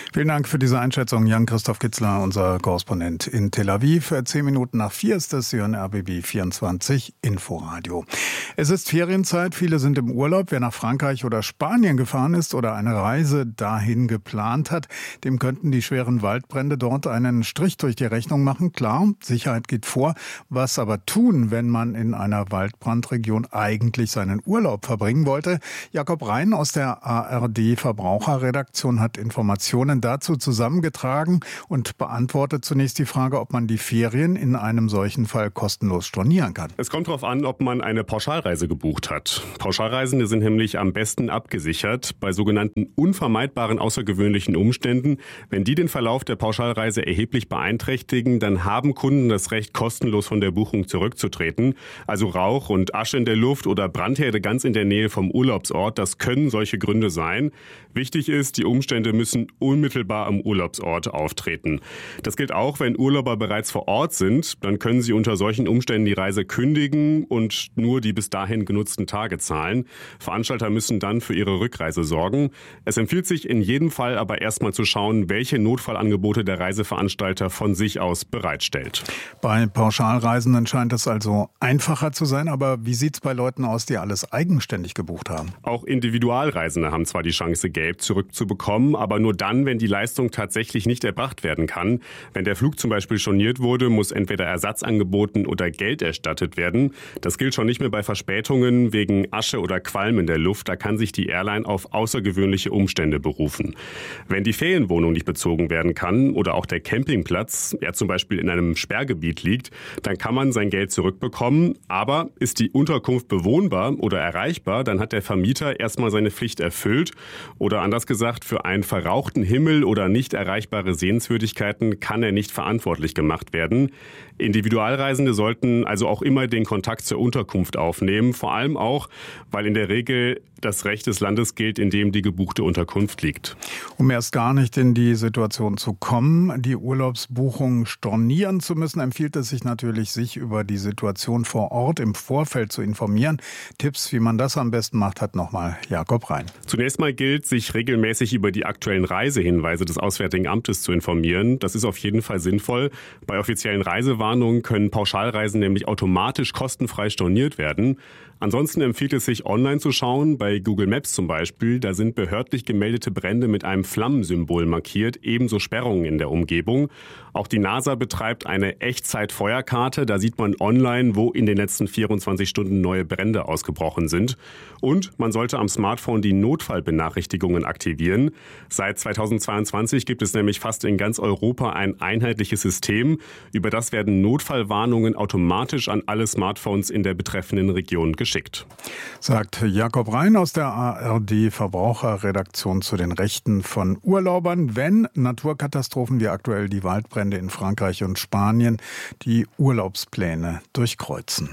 S5: Vielen Dank für diese Einschätzung, Jan-Christoph Kitzler, unser Korrespondent in Tel Aviv. Zehn Minuten nach vier ist es, Sie hören R B B vierundzwanzig Inforadio. Es ist Ferienzeit, viele sind im Urlaub. Wer nach Frankreich oder Spanien gefahren ist oder eine Reise dahin geplant hat, dem könnten die schweren Waldbrände dort einen Strich durch die Rechnung machen. Klar, Sicherheit geht vor. Was aber tun, wenn man in einer Waldbrandregion eigentlich seinen Urlaub verbringen wollte? Jakob Rhein aus der A R D Verbraucherredaktion hat Informationen dazu zusammengetragen und beantwortet zunächst die Frage, ob man die Ferien in einem solchen Fall kostenlos stornieren kann.
S12: Es kommt darauf an, ob man eine Pauschalreise gebucht hat. Pauschalreisende sind nämlich am besten abgesichert bei sogenannten unvermeidbaren außergewöhnlichen Umständen. Wenn die den Verlauf der Pauschalreise erheblich beeinträchtigen, dann haben Kunden das Recht, kostenlos von der Buchung zurückzutreten. Also Rauch und Asche in der Luft oder Brandherde ganz in der Nähe vom Urlaubsort, das können solche Gründe sein. Wichtig ist, die Umstände müssen unmittelbar am Urlaubsort auftreten. Das gilt auch, wenn Urlauber bereits vor Ort sind. Dann können sie unter solchen Umständen die Reise kündigen und nur die bis dahin genutzten Tage zahlen. Veranstalter müssen dann für ihre Rückreise sorgen. Es empfiehlt sich in jedem Fall aber erstmal zu schauen, welche Notfallangebote der Reiseveranstalter von sich aus bereitstellt.
S5: Bei Pauschalreisenden scheint es also einfacher zu sein. Aber wie sieht es bei Leuten aus, die alles eigenständig gebucht haben?
S12: Auch Individualreisende haben zwar die Chance, Geld zurückzubekommen, aber nur dann, wenn die Leistung tatsächlich nicht erbracht werden kann. Wenn der Flug zum Beispiel storniert wurde, muss entweder Ersatz angeboten oder Geld erstattet werden. Das gilt schon nicht mehr bei Verspätungen wegen Asche oder Qualm in der Luft. Da kann sich die Airline auf außergewöhnliche Umstände berufen. Wenn die Ferienwohnung nicht bezogen werden kann oder auch der Campingplatz, er zum Beispiel in einem Sperrgebiet liegt, dann kann man sein Geld zurückbekommen. Aber ist die Unterkunft bewohnbar oder erreichbar, dann hat der Vermieter erstmal seine Pflicht erfüllt. Oder anders gesagt, für einen verrauchten Himmel oder nicht erreichbare Sehenswürdigkeiten kann er nicht verantwortlich gemacht werden. Individualreisende sollten also auch immer den Kontakt zur Unterkunft aufnehmen, vor allem auch, weil in der Regel das Recht des Landes gilt, in dem die gebuchte Unterkunft liegt.
S5: Um erst gar nicht in die Situation zu kommen, die Urlaubsbuchung stornieren zu müssen, empfiehlt es sich natürlich, sich über die Situation vor Ort im Vorfeld zu informieren. Tipps, wie man das am besten macht, hat nochmal Jakob Rhein.
S12: Zunächst mal gilt, sich regelmäßig über die aktuellen Reisehinweise des Auswärtigen Amtes zu informieren. Das ist auf jeden Fall sinnvoll. Bei offiziellen Reisewarnungen können Pauschalreisen nämlich automatisch kostenfrei storniert werden. Ansonsten empfiehlt es sich, online zu schauen, bei Google Maps zum Beispiel. Da sind behördlich gemeldete Brände mit einem Flammensymbol markiert, ebenso Sperrungen in der Umgebung. Auch die NASA betreibt eine Echtzeit-Feuerkarte. Da sieht man online, wo in den letzten vierundzwanzig Stunden neue Brände ausgebrochen sind. Und man sollte am Smartphone die Notfallbenachrichtigungen aktivieren. Seit zweitausendzweiundzwanzig gibt es nämlich fast in ganz Europa ein einheitliches System. Über das werden Notfallwarnungen automatisch an alle Smartphones in der betreffenden Region geschickt.
S5: Sagt Jakob Rhein aus der A R D Verbraucherredaktion zu den Rechten von Urlaubern, wenn Naturkatastrophen wie aktuell die Waldbrände in Frankreich und Spanien die Urlaubspläne durchkreuzen.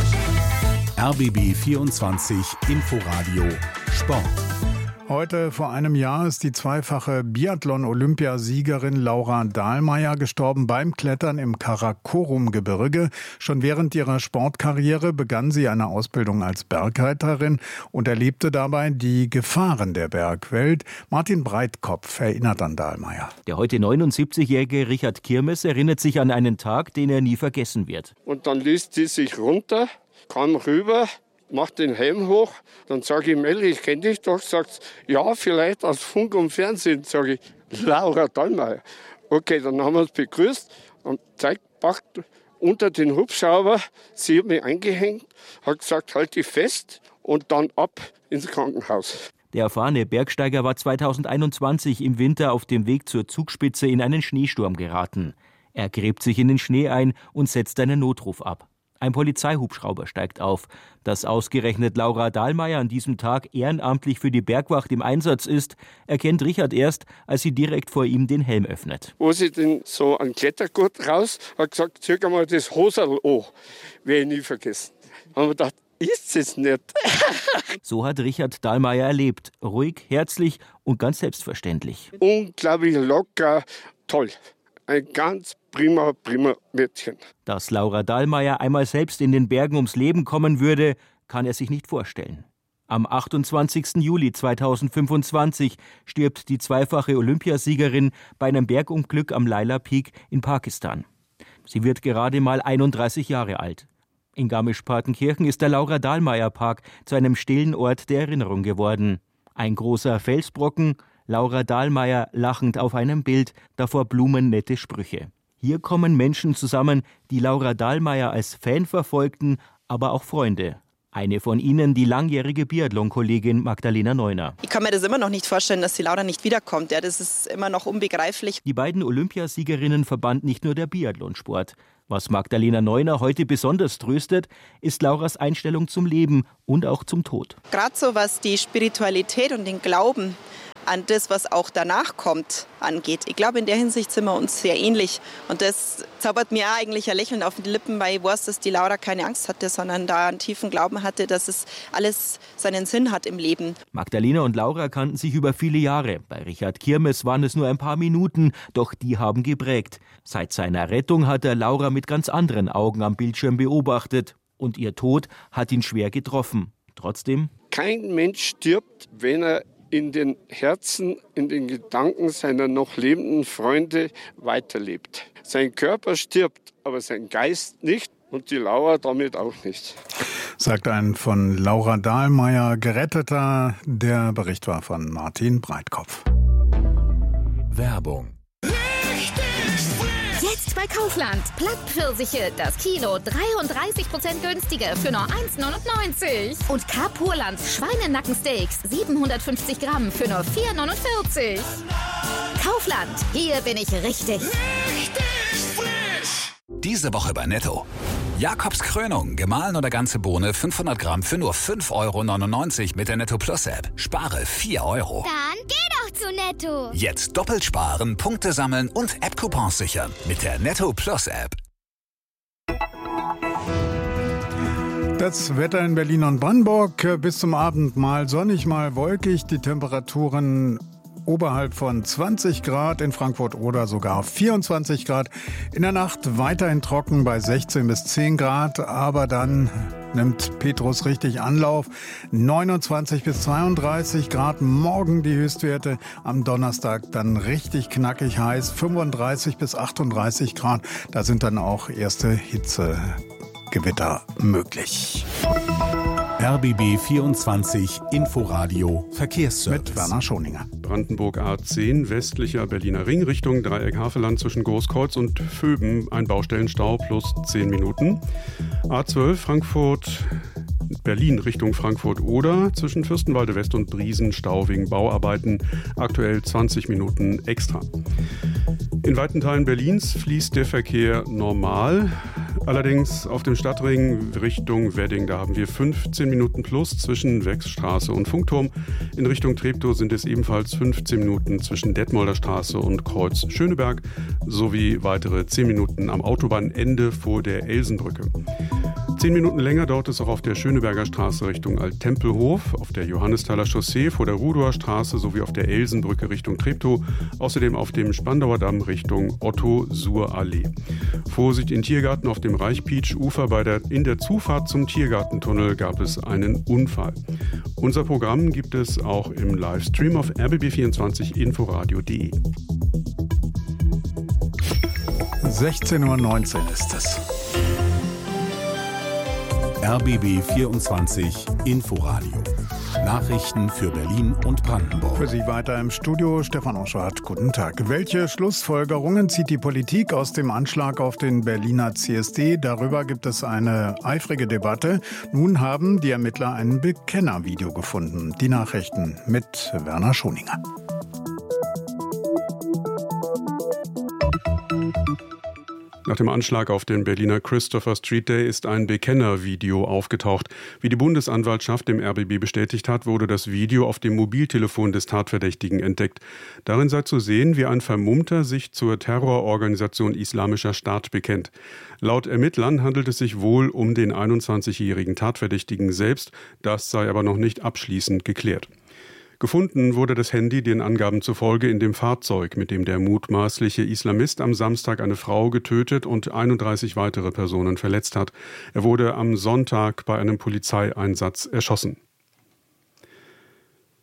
S3: R B B vierundzwanzig Inforadio Sport.
S5: Heute vor einem Jahr ist die zweifache Biathlon-Olympiasiegerin Laura Dahlmeier gestorben beim Klettern im Karakorum-Gebirge. Schon während ihrer Sportkarriere begann sie eine Ausbildung als Bergreiterin und erlebte dabei die Gefahren der Bergwelt. Martin Breitkopf erinnert an Dahlmeier.
S13: Der heute neunundsiebzigjährige Richard Kirmes erinnert sich an einen Tag, den er nie vergessen wird.
S14: Und dann ließ sie sich runter, kam rüber, macht den Helm hoch, dann sage ich, Melli, ich kenne dich doch, sagt ja, vielleicht aus Funk und Fernsehen, sage ich, Laura Dahlmeier. Okay, dann haben wir uns begrüßt und zeigt, packt unter den Hubschrauber, sie hat mich eingehängt, hat gesagt, halt dich fest und dann ab ins Krankenhaus.
S13: Der erfahrene Bergsteiger war zweitausendeinundzwanzig im Winter auf dem Weg zur Zugspitze in einen Schneesturm geraten. Er gräbt sich in den Schnee ein und setzt einen Notruf ab. Ein Polizeihubschrauber steigt auf. Dass ausgerechnet Laura Dahlmeier an diesem Tag ehrenamtlich für die Bergwacht im Einsatz ist, erkennt Richard erst, als sie direkt vor ihm den Helm öffnet.
S14: Wo sie denn so einen Klettergurt raus, hat gesagt, zieh mal das Hoserl an. Werde ich nie vergessen. Haben wir gedacht, ist es nicht.
S13: So hat Richard Dahlmeier erlebt. Ruhig, herzlich und ganz selbstverständlich.
S14: Unglaublich locker, toll. Ein ganz prima, prima Mädchen.
S13: Dass Laura Dahlmeier einmal selbst in den Bergen ums Leben kommen würde, kann er sich nicht vorstellen. Am achtundzwanzigsten Juli zweitausendfünfundzwanzig stirbt die zweifache Olympiasiegerin bei einem Bergunglück am Laila Peak in Pakistan. Sie wird gerade mal einunddreißig Jahre alt. In Garmisch-Partenkirchen ist der Laura-Dahlmeier-Park zu einem stillen Ort der Erinnerung geworden. Ein großer Felsbrocken, Laura Dahlmeier lachend auf einem Bild, davor blumennette Sprüche. Hier kommen Menschen zusammen, die Laura Dahlmeier als Fan verfolgten, aber auch Freunde. Eine von ihnen, die langjährige Biathlon-Kollegin Magdalena Neuner.
S15: Ich kann mir das immer noch nicht vorstellen, dass die Laura nicht wiederkommt. Ja, das ist immer noch unbegreiflich.
S13: Die beiden Olympiasiegerinnen verband nicht nur der Biathlonsport. Was Magdalena Neuner heute besonders tröstet, ist Lauras Einstellung zum Leben und auch zum Tod.
S15: Gerade so was die Spiritualität und den Glauben an das, was auch danach kommt, angeht. Ich glaube, in der Hinsicht sind wir uns sehr ähnlich. Und das zaubert mir eigentlich ein Lächeln auf die Lippen, weil ich weiß, dass die Laura keine Angst hatte, sondern da einen tiefen Glauben hatte, dass es alles seinen Sinn hat im Leben.
S13: Magdalena und Laura kannten sich über viele Jahre. Bei Richard Kirmes waren es nur ein paar Minuten, doch die haben geprägt. Seit seiner Rettung hat er Laura mit ganz anderen Augen am Bildschirm beobachtet. Und ihr Tod hat ihn schwer getroffen. Trotzdem:
S14: Kein Mensch stirbt, wenn er in den Herzen, in den Gedanken seiner noch lebenden Freunde weiterlebt. Sein Körper stirbt, aber sein Geist nicht und die Laura damit auch nicht.
S5: Sagt ein von Laura Dahlmeier Geretteter. Der Bericht war von Martin Breitkopf.
S3: Werbung.
S16: Jetzt bei Kaufland. Plattpfirsiche, das Kilo dreiunddreißig Prozent günstiger für nur eins neunundneunzig. Und K-Purland Schweinenackensteaks siebenhundertfünfzig Gramm für nur vier neunundvierzig. Kaufland, hier bin ich richtig.
S17: Richtig frisch. Diese Woche bei Netto. Jakobs Krönung, gemahlen oder ganze Bohne fünfhundert Gramm für nur fünf Euro neunundneunzig mit der Netto Plus App. Spare vier Euro.
S18: Dann geh doch zu Netto.
S17: Jetzt doppelt sparen, Punkte sammeln und App-Coupons sichern mit der Netto Plus App.
S5: Das Wetter in Berlin und Brandenburg bis zum Abend mal sonnig, mal wolkig. Die Temperaturen oberhalb von zwanzig Grad, in Frankfurt oder sogar vierundzwanzig Grad. In der Nacht weiterhin trocken bei sechzehn bis zehn Grad, aber dann nimmt Petrus richtig Anlauf. neunundzwanzig bis zweiunddreißig Grad, morgen die Höchstwerte, am Donnerstag dann richtig knackig heiß, fünfunddreißig bis achtunddreißig Grad. Da sind dann auch erste Hitzegewitter möglich.
S3: R B B vierundzwanzig Inforadio Verkehrsservice.
S5: Mit Werner Schoninger.
S12: Brandenburg A zehn, westlicher Berliner Ring, Richtung Dreieck Havelland zwischen Großkreuz und Vöben. Ein Baustellenstau plus zehn Minuten. A zwölf, Frankfurt, Berlin Richtung Frankfurt-Oder zwischen Fürstenwalde West und Briesen, Stau wegen Bauarbeiten. Aktuell zwanzig Minuten extra. In weiten Teilen Berlins fließt der Verkehr normal. Allerdings auf dem Stadtring Richtung Wedding, da haben wir fünfzehn Minuten plus zwischen Wechsstraße und Funkturm. In Richtung Treptow sind es ebenfalls fünfzehn Minuten zwischen Detmolder Straße und Kreuz Schöneberg sowie weitere zehn Minuten am Autobahnende vor der Elsenbrücke. Zehn Minuten länger dauert es auch auf der Schöneberger Straße Richtung Alttempelhof, auf der Johannesthaler Chaussee vor der Rudower Straße sowie auf der Elsenbrücke Richtung Treptow, außerdem auf dem Spandauer Damm Richtung Otto-Suhr-Allee. Vorsicht in Tiergarten auf dem Reichpietsch-Ufer. Bei der, in der Zufahrt zum Tiergartentunnel gab es einen Unfall. Unser Programm gibt es auch im Livestream auf r b b vierundzwanzig inforadio punkt de.
S5: sechzehn Uhr neunzehn ist es.
S3: R B B vierundzwanzig Inforadio. Nachrichten für Berlin und Brandenburg.
S5: Für Sie weiter im Studio Stefan Oschardt. Guten Tag. Welche Schlussfolgerungen zieht die Politik aus dem Anschlag auf den Berliner C S D? Darüber gibt es eine eifrige Debatte. Nun haben die Ermittler ein Bekennervideo gefunden. Die Nachrichten mit Werner Schoninger.
S12: Nach dem Anschlag auf den Berliner Christopher Street Day ist ein Bekennervideo aufgetaucht. Wie die Bundesanwaltschaft dem R B B bestätigt hat, wurde das Video auf dem Mobiltelefon des Tatverdächtigen entdeckt. Darin sei zu sehen, wie ein Vermummter sich zur Terrororganisation Islamischer Staat bekennt. Laut Ermittlern handelt es sich wohl um den einundzwanzigjährigen Tatverdächtigen selbst. Das sei aber noch nicht abschließend geklärt. Gefunden wurde das Handy den Angaben zufolge in dem Fahrzeug, mit dem der mutmaßliche Islamist am Samstag eine Frau getötet und einunddreißig weitere Personen verletzt hat. Er wurde am Sonntag bei einem Polizeieinsatz erschossen.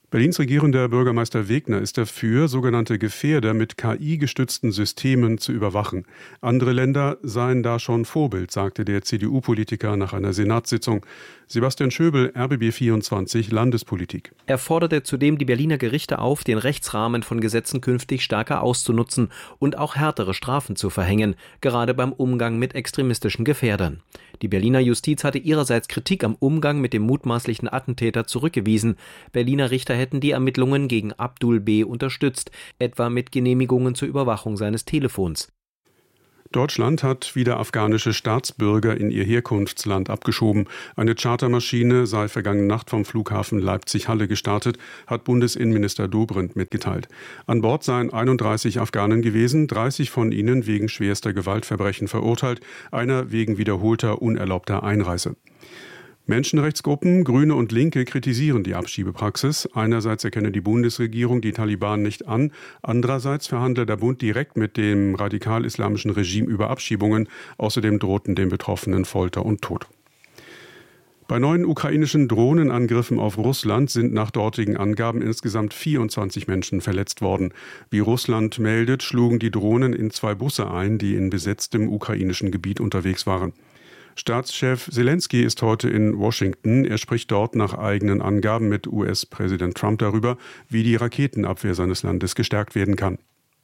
S19: Berlins regierender Bürgermeister Wegner ist dafür, sogenannte Gefährder mit K I-gestützten Systemen zu überwachen. Andere Länder seien da schon Vorbild, sagte der C D U-Politiker nach einer Senatssitzung. Sebastian Schöbel, R B B vierundzwanzig, Landespolitik.
S20: Er forderte zudem die Berliner Gerichte auf, den Rechtsrahmen von Gesetzen künftig stärker auszunutzen und auch härtere Strafen zu verhängen, gerade beim Umgang mit extremistischen Gefährdern. Die Berliner Justiz hatte ihrerseits Kritik am Umgang mit dem mutmaßlichen Attentäter zurückgewiesen. Berliner Richter hätten die Ermittlungen gegen Abdul B. unterstützt, etwa mit Genehmigungen zur Überwachung seines Telefons.
S19: Deutschland hat wieder afghanische Staatsbürger in ihr Herkunftsland abgeschoben. Eine Chartermaschine sei vergangene Nacht vom Flughafen Leipzig-Halle gestartet, hat Bundesinnenminister Dobrindt mitgeteilt. An Bord seien einunddreißig Afghanen gewesen, dreißig von ihnen wegen schwerster Gewaltverbrechen verurteilt, einer wegen wiederholter unerlaubter Einreise. Menschenrechtsgruppen, Grüne und Linke kritisieren die Abschiebepraxis. Einerseits erkenne die Bundesregierung die Taliban nicht an, andererseits verhandle der Bund direkt mit dem radikal-islamischen Regime über Abschiebungen. Außerdem drohten den Betroffenen Folter und Tod. Bei neuen ukrainischen Drohnenangriffen auf Russland sind nach dortigen Angaben insgesamt vierundzwanzig Menschen verletzt worden. Wie Russland meldet, schlugen die Drohnen in zwei Busse ein, die in besetztem ukrainischen Gebiet unterwegs waren. Staatschef Zelensky ist heute in Washington. Er spricht dort nach eigenen Angaben mit U S-Präsident Trump darüber, wie die Raketenabwehr seines Landes gestärkt werden kann.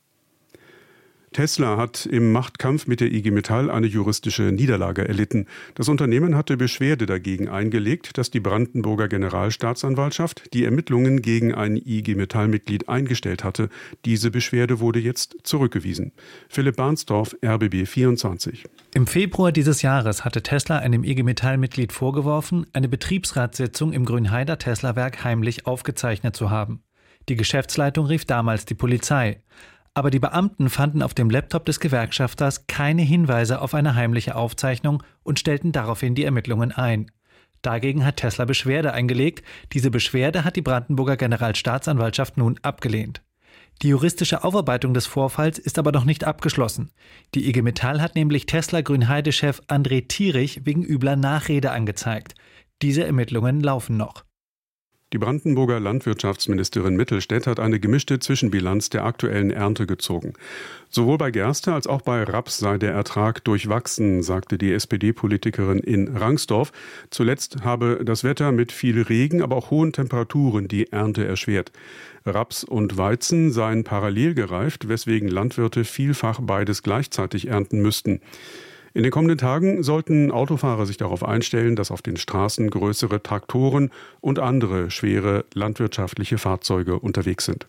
S19: Tesla hat im Machtkampf mit der I G Metall eine juristische Niederlage erlitten. Das Unternehmen hatte Beschwerde dagegen eingelegt, dass die Brandenburger Generalstaatsanwaltschaft die Ermittlungen gegen ein I G Metall-Mitglied eingestellt hatte. Diese Beschwerde wurde jetzt zurückgewiesen. Philipp Barnsdorf, R B B vierundzwanzig.
S10: Im Februar dieses Jahres hatte Tesla einem I G Metall-Mitglied vorgeworfen, eine Betriebsratssitzung im Grünheider Tesla-Werk heimlich aufgezeichnet zu haben. Die Geschäftsleitung rief damals die Polizei. Aber die Beamten fanden auf dem Laptop des Gewerkschafters keine Hinweise auf eine heimliche Aufzeichnung und stellten daraufhin die Ermittlungen ein. Dagegen hat Tesla Beschwerde eingelegt. Diese Beschwerde hat die Brandenburger Generalstaatsanwaltschaft nun abgelehnt. Die juristische Aufarbeitung des Vorfalls ist aber noch nicht abgeschlossen. Die I G Metall hat nämlich Tesla-Grünheide-Chef André Thierich wegen übler Nachrede angezeigt. Diese Ermittlungen laufen noch.
S19: Die Brandenburger Landwirtschaftsministerin Mittelstädt hat eine gemischte Zwischenbilanz der aktuellen Ernte gezogen. Sowohl bei Gerste als auch bei Raps sei der Ertrag durchwachsen, sagte die S P D-Politikerin in Rangsdorf. Zuletzt habe das Wetter mit viel Regen, aber auch hohen Temperaturen die Ernte erschwert. Raps und Weizen seien parallel gereift, weswegen Landwirte vielfach beides gleichzeitig ernten müssten. In den kommenden Tagen sollten Autofahrer sich darauf einstellen, dass auf den Straßen größere Traktoren und andere schwere landwirtschaftliche Fahrzeuge unterwegs sind.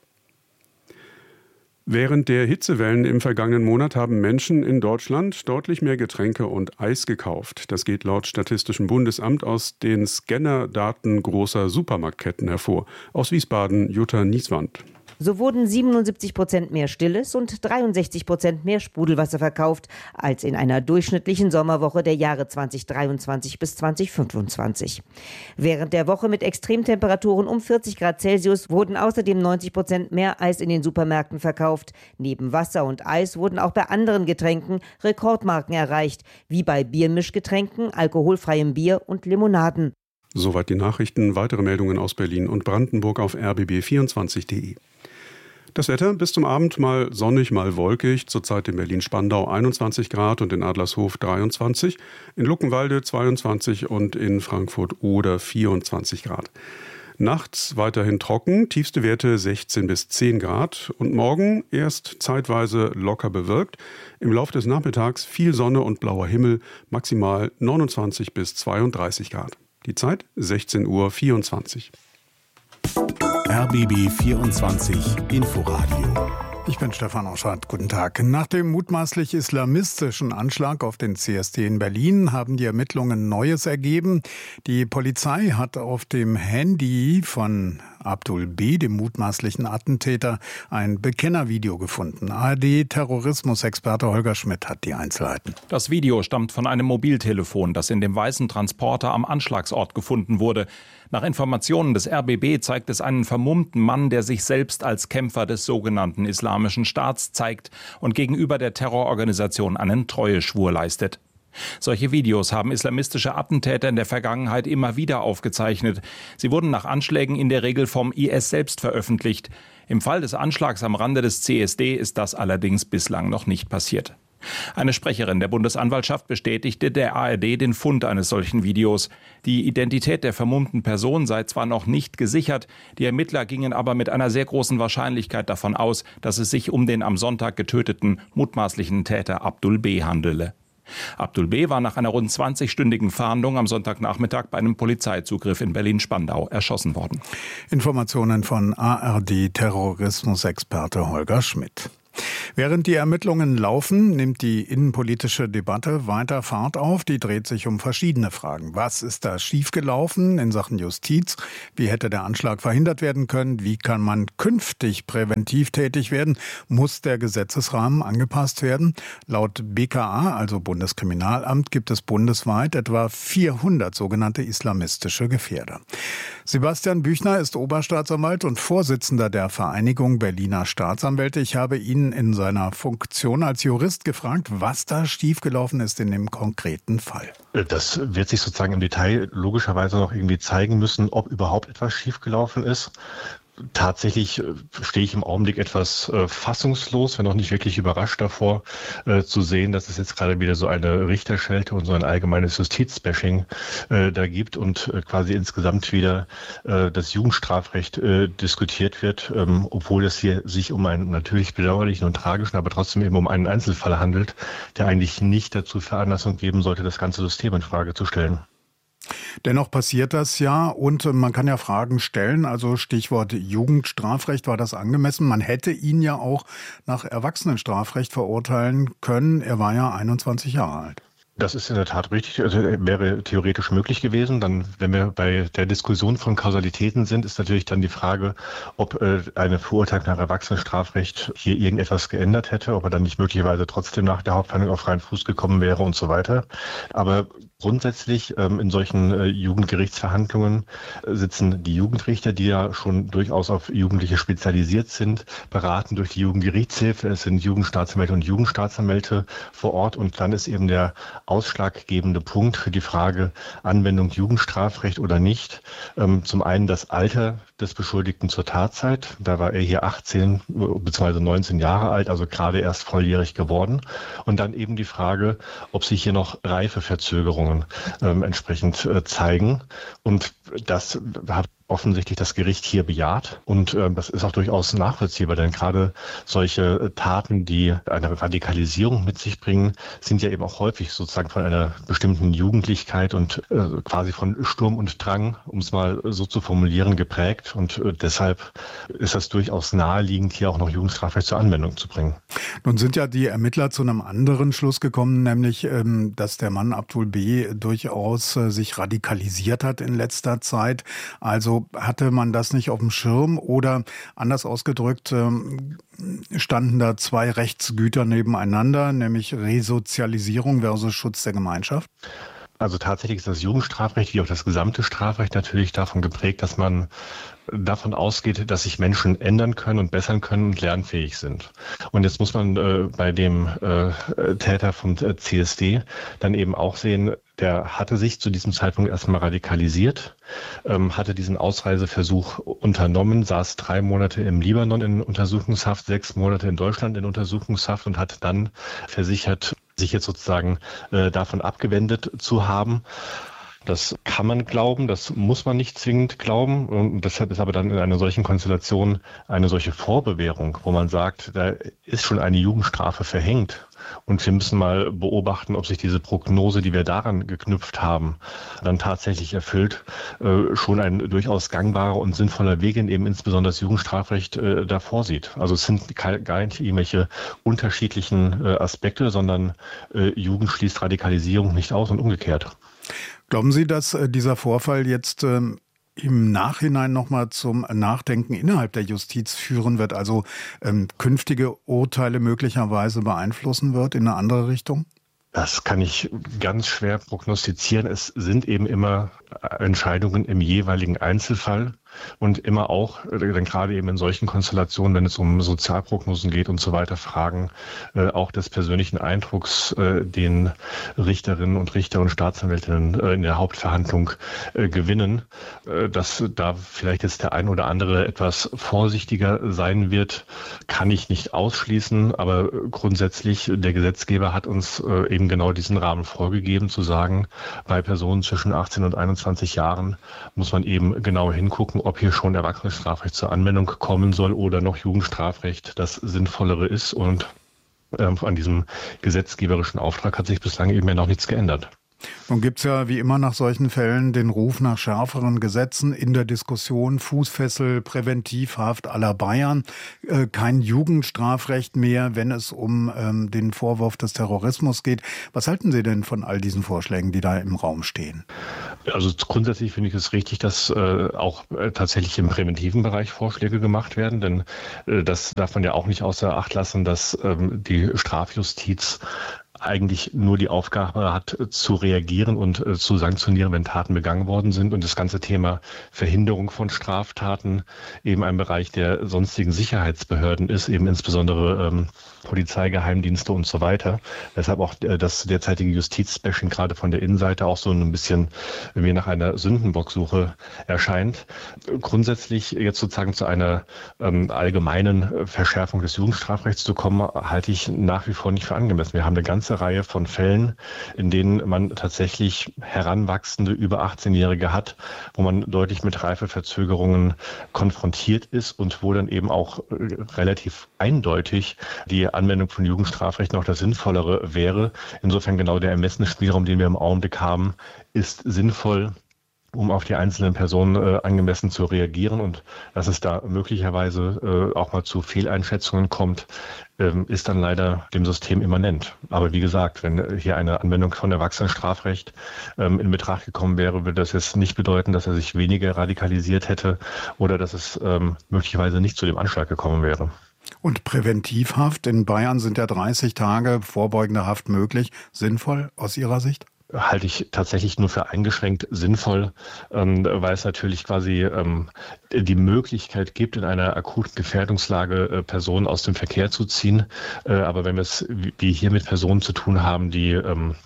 S19: Während der Hitzewellen im vergangenen Monat haben Menschen in Deutschland deutlich mehr Getränke und Eis gekauft. Das geht laut Statistischem Bundesamt aus den Scannerdaten großer Supermarktketten hervor. Aus Wiesbaden, Jutta Nieswand.
S21: So wurden siebenundsiebzig Prozent mehr Stilles und dreiundsechzig Prozent mehr Sprudelwasser verkauft als in einer durchschnittlichen Sommerwoche der Jahre zweitausenddreiundzwanzig bis zweitausendfünfundzwanzig. Während der Woche mit Extremtemperaturen um vierzig Grad Celsius wurden außerdem neunzig Prozent mehr Eis in den Supermärkten verkauft. Neben Wasser und Eis wurden auch bei anderen Getränken Rekordmarken erreicht, wie bei Biermischgetränken, alkoholfreiem Bier und Limonaden.
S19: Soweit die Nachrichten. Weitere Meldungen aus Berlin und Brandenburg auf r b b vierundzwanzig punkt d e. Das Wetter bis zum Abend mal sonnig, mal wolkig. Zurzeit in Berlin-Spandau einundzwanzig Grad und in Adlershof dreiundzwanzig, in Luckenwalde zweiundzwanzig und in Frankfurt-Oder vierundzwanzig Grad. Nachts weiterhin trocken, tiefste Werte sechzehn bis zehn Grad und morgen erst zeitweise locker bewölkt. Im Laufe des Nachmittags viel Sonne und blauer Himmel, maximal neunundzwanzig bis zweiunddreißig Grad. Die Zeit sechzehn Uhr vierundzwanzig.
S3: R B B vierundzwanzig Inforadio.
S5: Ich bin Stefan Oschardt. Guten Tag. Nach dem mutmaßlich islamistischen Anschlag auf den C S D in Berlin haben die Ermittlungen Neues ergeben. Die Polizei hat auf dem Handy von Abdul B., dem mutmaßlichen Attentäter, ein Bekennervideo gefunden. A R D-Terrorismusexperte Holger Schmidt hat die Einzelheiten.
S22: Das Video stammt von einem Mobiltelefon, das in dem weißen Transporter am Anschlagsort gefunden wurde. Nach Informationen des R B B zeigt es einen vermummten Mann, der sich selbst als Kämpfer des sogenannten Islamischen Staats zeigt und gegenüber der Terrororganisation einen Treueschwur leistet. Solche Videos haben islamistische Attentäter in der Vergangenheit immer wieder aufgezeichnet. Sie wurden nach Anschlägen in der Regel vom I S selbst veröffentlicht. Im Fall des Anschlags am Rande des C S D ist das allerdings bislang noch nicht passiert. Eine Sprecherin der Bundesanwaltschaft bestätigte der A R D den Fund eines solchen Videos. Die Identität der vermummten Person sei zwar noch nicht gesichert, die Ermittler gingen aber mit einer sehr großen Wahrscheinlichkeit davon aus, dass es sich um den am Sonntag getöteten mutmaßlichen Täter Abdul B. handele. Abdul B. war nach einer rund zwanzigstündigen Fahndung am Sonntagnachmittag bei einem Polizeizugriff in Berlin-Spandau erschossen worden.
S5: Informationen von A R D-Terrorismusexperte Holger Schmidt. Während die Ermittlungen laufen, nimmt die innenpolitische Debatte weiter Fahrt auf. Die dreht sich um verschiedene Fragen. Was ist da schiefgelaufen in Sachen Justiz? Wie hätte der Anschlag verhindert werden können? Wie kann man künftig präventiv tätig werden? Muss der Gesetzesrahmen angepasst werden? Laut B K A, also Bundeskriminalamt, gibt es bundesweit etwa vierhundert sogenannte islamistische Gefährder. Sebastian Büchner ist Oberstaatsanwalt und Vorsitzender der Vereinigung Berliner Staatsanwälte. Ich habe ihn in seiner Funktion als Jurist gefragt, was da schiefgelaufen ist in dem konkreten Fall.
S1: Das wird sich sozusagen im Detail logischerweise noch irgendwie zeigen müssen, ob überhaupt etwas schiefgelaufen ist. Tatsächlich stehe ich im Augenblick etwas äh, fassungslos, wenn auch nicht wirklich überrascht davor, äh, zu sehen, dass es jetzt gerade wieder so eine Richterschelte und so ein allgemeines Justizbashing äh, da gibt und äh, quasi insgesamt wieder äh, das Jugendstrafrecht äh, diskutiert wird, ähm, obwohl es hier sich um einen natürlich bedauerlichen und tragischen, aber trotzdem eben um einen Einzelfall handelt, der eigentlich nicht dazu Veranlassung geben sollte, das ganze System in Frage zu stellen.
S5: Dennoch passiert das ja und man kann ja Fragen stellen, also Stichwort Jugendstrafrecht, war das angemessen? Man hätte ihn ja auch nach Erwachsenenstrafrecht verurteilen können, er war ja einundzwanzig Jahre alt.
S1: Das ist in der Tat richtig, also wäre theoretisch möglich gewesen. Dann, wenn wir bei der Diskussion von Kausalitäten sind, ist natürlich dann die Frage, ob äh, eine Verurteilung nach Erwachsenenstrafrecht hier irgendetwas geändert hätte, ob er dann nicht möglicherweise trotzdem nach der Hauptverhandlung auf freien Fuß gekommen wäre und so weiter. Aber grundsätzlich ähm, in solchen äh, Jugendgerichtsverhandlungen äh, sitzen die Jugendrichter, die ja schon durchaus auf Jugendliche spezialisiert sind, beraten durch die Jugendgerichtshilfe. Es sind Jugendstaatsanwälte und Jugendstaatsanwälte vor Ort und dann ist eben der ausschlaggebende Punkt für die Frage Anwendung Jugendstrafrecht oder nicht. Ähm, zum einen das Alter des Beschuldigten zur Tatzeit. Da war er hier achtzehn bzw. neunzehn Jahre alt, also gerade erst volljährig geworden. Und dann eben die Frage, ob sich hier noch Reifeverzögerungen ähm, entsprechend äh, zeigen. Und das hat offensichtlich das Gericht hier bejaht und äh, das ist auch durchaus nachvollziehbar, denn gerade solche äh, Taten, die eine Radikalisierung mit sich bringen, sind ja eben auch häufig sozusagen von einer bestimmten Jugendlichkeit und äh, quasi von Sturm und Drang, um es mal so zu formulieren, geprägt und äh, deshalb ist das durchaus naheliegend, hier auch noch Jugendstrafrecht zur Anwendung zu bringen.
S5: Nun sind ja die Ermittler zu einem anderen Schluss gekommen, nämlich, ähm, dass der Mann Abdul B. durchaus äh, sich radikalisiert hat in letzter Zeit, also hatte man das nicht auf dem Schirm oder anders ausgedrückt, standen da zwei Rechtsgüter nebeneinander, nämlich Resozialisierung versus Schutz der Gemeinschaft?
S1: Also tatsächlich ist das Jugendstrafrecht wie auch das gesamte Strafrecht natürlich davon geprägt, dass man davon ausgeht, dass sich Menschen ändern können und bessern können und lernfähig sind. Und jetzt muss man äh, bei dem äh, Täter vom C S D dann eben auch sehen, der hatte sich zu diesem Zeitpunkt erstmal radikalisiert, ähm, hatte diesen Ausreiseversuch unternommen, saß drei Monate im Libanon in Untersuchungshaft, sechs Monate in Deutschland in Untersuchungshaft und hat dann versichert, sich jetzt sozusagen äh, davon abgewendet zu haben. Das kann man glauben, das muss man nicht zwingend glauben. Und deshalb ist aber dann in einer solchen Konstellation eine solche Vorbewährung, wo man sagt, da ist schon eine Jugendstrafe verhängt. Und wir müssen mal beobachten, ob sich diese Prognose, die wir daran geknüpft haben, dann tatsächlich erfüllt. Äh, schon ein durchaus gangbarer und sinnvoller Weg, in eben insbesondere das Jugendstrafrecht äh, da vorsieht. Also es sind gar nicht irgendwelche unterschiedlichen äh, Aspekte, sondern äh, Jugend schließt Radikalisierung nicht aus und umgekehrt.
S5: Glauben Sie, dass äh, dieser Vorfall jetzt ähm, im Nachhinein nochmal zum Nachdenken innerhalb der Justiz führen wird, also ähm, künftige Urteile möglicherweise beeinflussen wird in eine andere Richtung?
S1: Das kann ich ganz schwer prognostizieren. Es sind eben immer Entscheidungen im jeweiligen Einzelfall. und immer auch, äh, dann gerade eben in solchen Konstellationen, wenn es um Sozialprognosen geht und so weiter, Fragen äh, auch des persönlichen Eindrucks, äh, den Richterinnen und Richter und Staatsanwältinnen äh, in der Hauptverhandlung äh, gewinnen, äh, dass da vielleicht jetzt der ein oder andere etwas vorsichtiger sein wird, kann ich nicht ausschließen, aber grundsätzlich, der Gesetzgeber hat uns äh, eben genau diesen Rahmen vorgegeben, zu sagen, bei Personen zwischen achtzehn und einundzwanzig Jahren muss man eben genau hingucken, ob hier schon Erwachsenenstrafrecht zur Anwendung kommen soll oder noch Jugendstrafrecht das Sinnvollere ist. Und ähm, an diesem gesetzgeberischen Auftrag hat sich bislang eben ja noch nichts geändert.
S5: Nun gibt es ja wie immer nach solchen Fällen den Ruf nach schärferen Gesetzen in der Diskussion, Fußfessel, Präventivhaft à la Bayern, äh, kein Jugendstrafrecht mehr, wenn es um ähm, den Vorwurf des Terrorismus geht. Was halten Sie denn von all diesen Vorschlägen, die da im Raum stehen?
S1: Also grundsätzlich finde ich es richtig, dass äh, auch äh, tatsächlich im präventiven Bereich Vorschläge gemacht werden, denn äh, das darf man ja auch nicht außer Acht lassen, dass ähm, die Strafjustiz eigentlich nur die Aufgabe hat, zu reagieren und äh, zu sanktionieren, wenn Taten begangen worden sind. Und das ganze Thema Verhinderung von Straftaten eben ein Bereich der sonstigen Sicherheitsbehörden ist, eben insbesondere ähm, Polizei, Geheimdienste und so weiter. Deshalb auch äh, das derzeitige Justizbashing gerade von der Innenseite auch so ein bisschen wie nach einer Sündenbocksuche erscheint. Grundsätzlich jetzt sozusagen zu einer ähm, allgemeinen Verschärfung des Jugendstrafrechts zu kommen, halte ich nach wie vor nicht für angemessen. Wir haben eine ganze Reihe von Fällen, in denen man tatsächlich heranwachsende, über achtzehnjährige hat, wo man deutlich mit Reifeverzögerungen konfrontiert ist und wo dann eben auch relativ eindeutig die Anwendung von Jugendstrafrecht noch das Sinnvollere wäre. Insofern genau der Ermessensspielraum, den wir im Augenblick haben, ist sinnvoll, um auf die einzelnen Personen äh, angemessen zu reagieren. Und dass es da möglicherweise äh, auch mal zu Fehleinschätzungen kommt, ähm, ist dann leider dem System immanent. Aber wie gesagt, wenn hier eine Anwendung von Erwachsenenstrafrecht ähm, in Betracht gekommen wäre, würde das jetzt nicht bedeuten, dass er sich weniger radikalisiert hätte oder dass es ähm, möglicherweise nicht zu dem Anschlag gekommen wäre.
S5: Und Präventivhaft in Bayern sind ja dreißig Tage vorbeugende Haft möglich. Sinnvoll aus Ihrer Sicht?
S1: Halte ich tatsächlich nur für eingeschränkt sinnvoll, ähm, weil es natürlich quasi ähm, die Möglichkeit gibt, in einer akuten Gefährdungslage äh, Personen aus dem Verkehr zu ziehen. Äh, aber wenn wir es wie hier mit Personen zu tun haben, die ähm,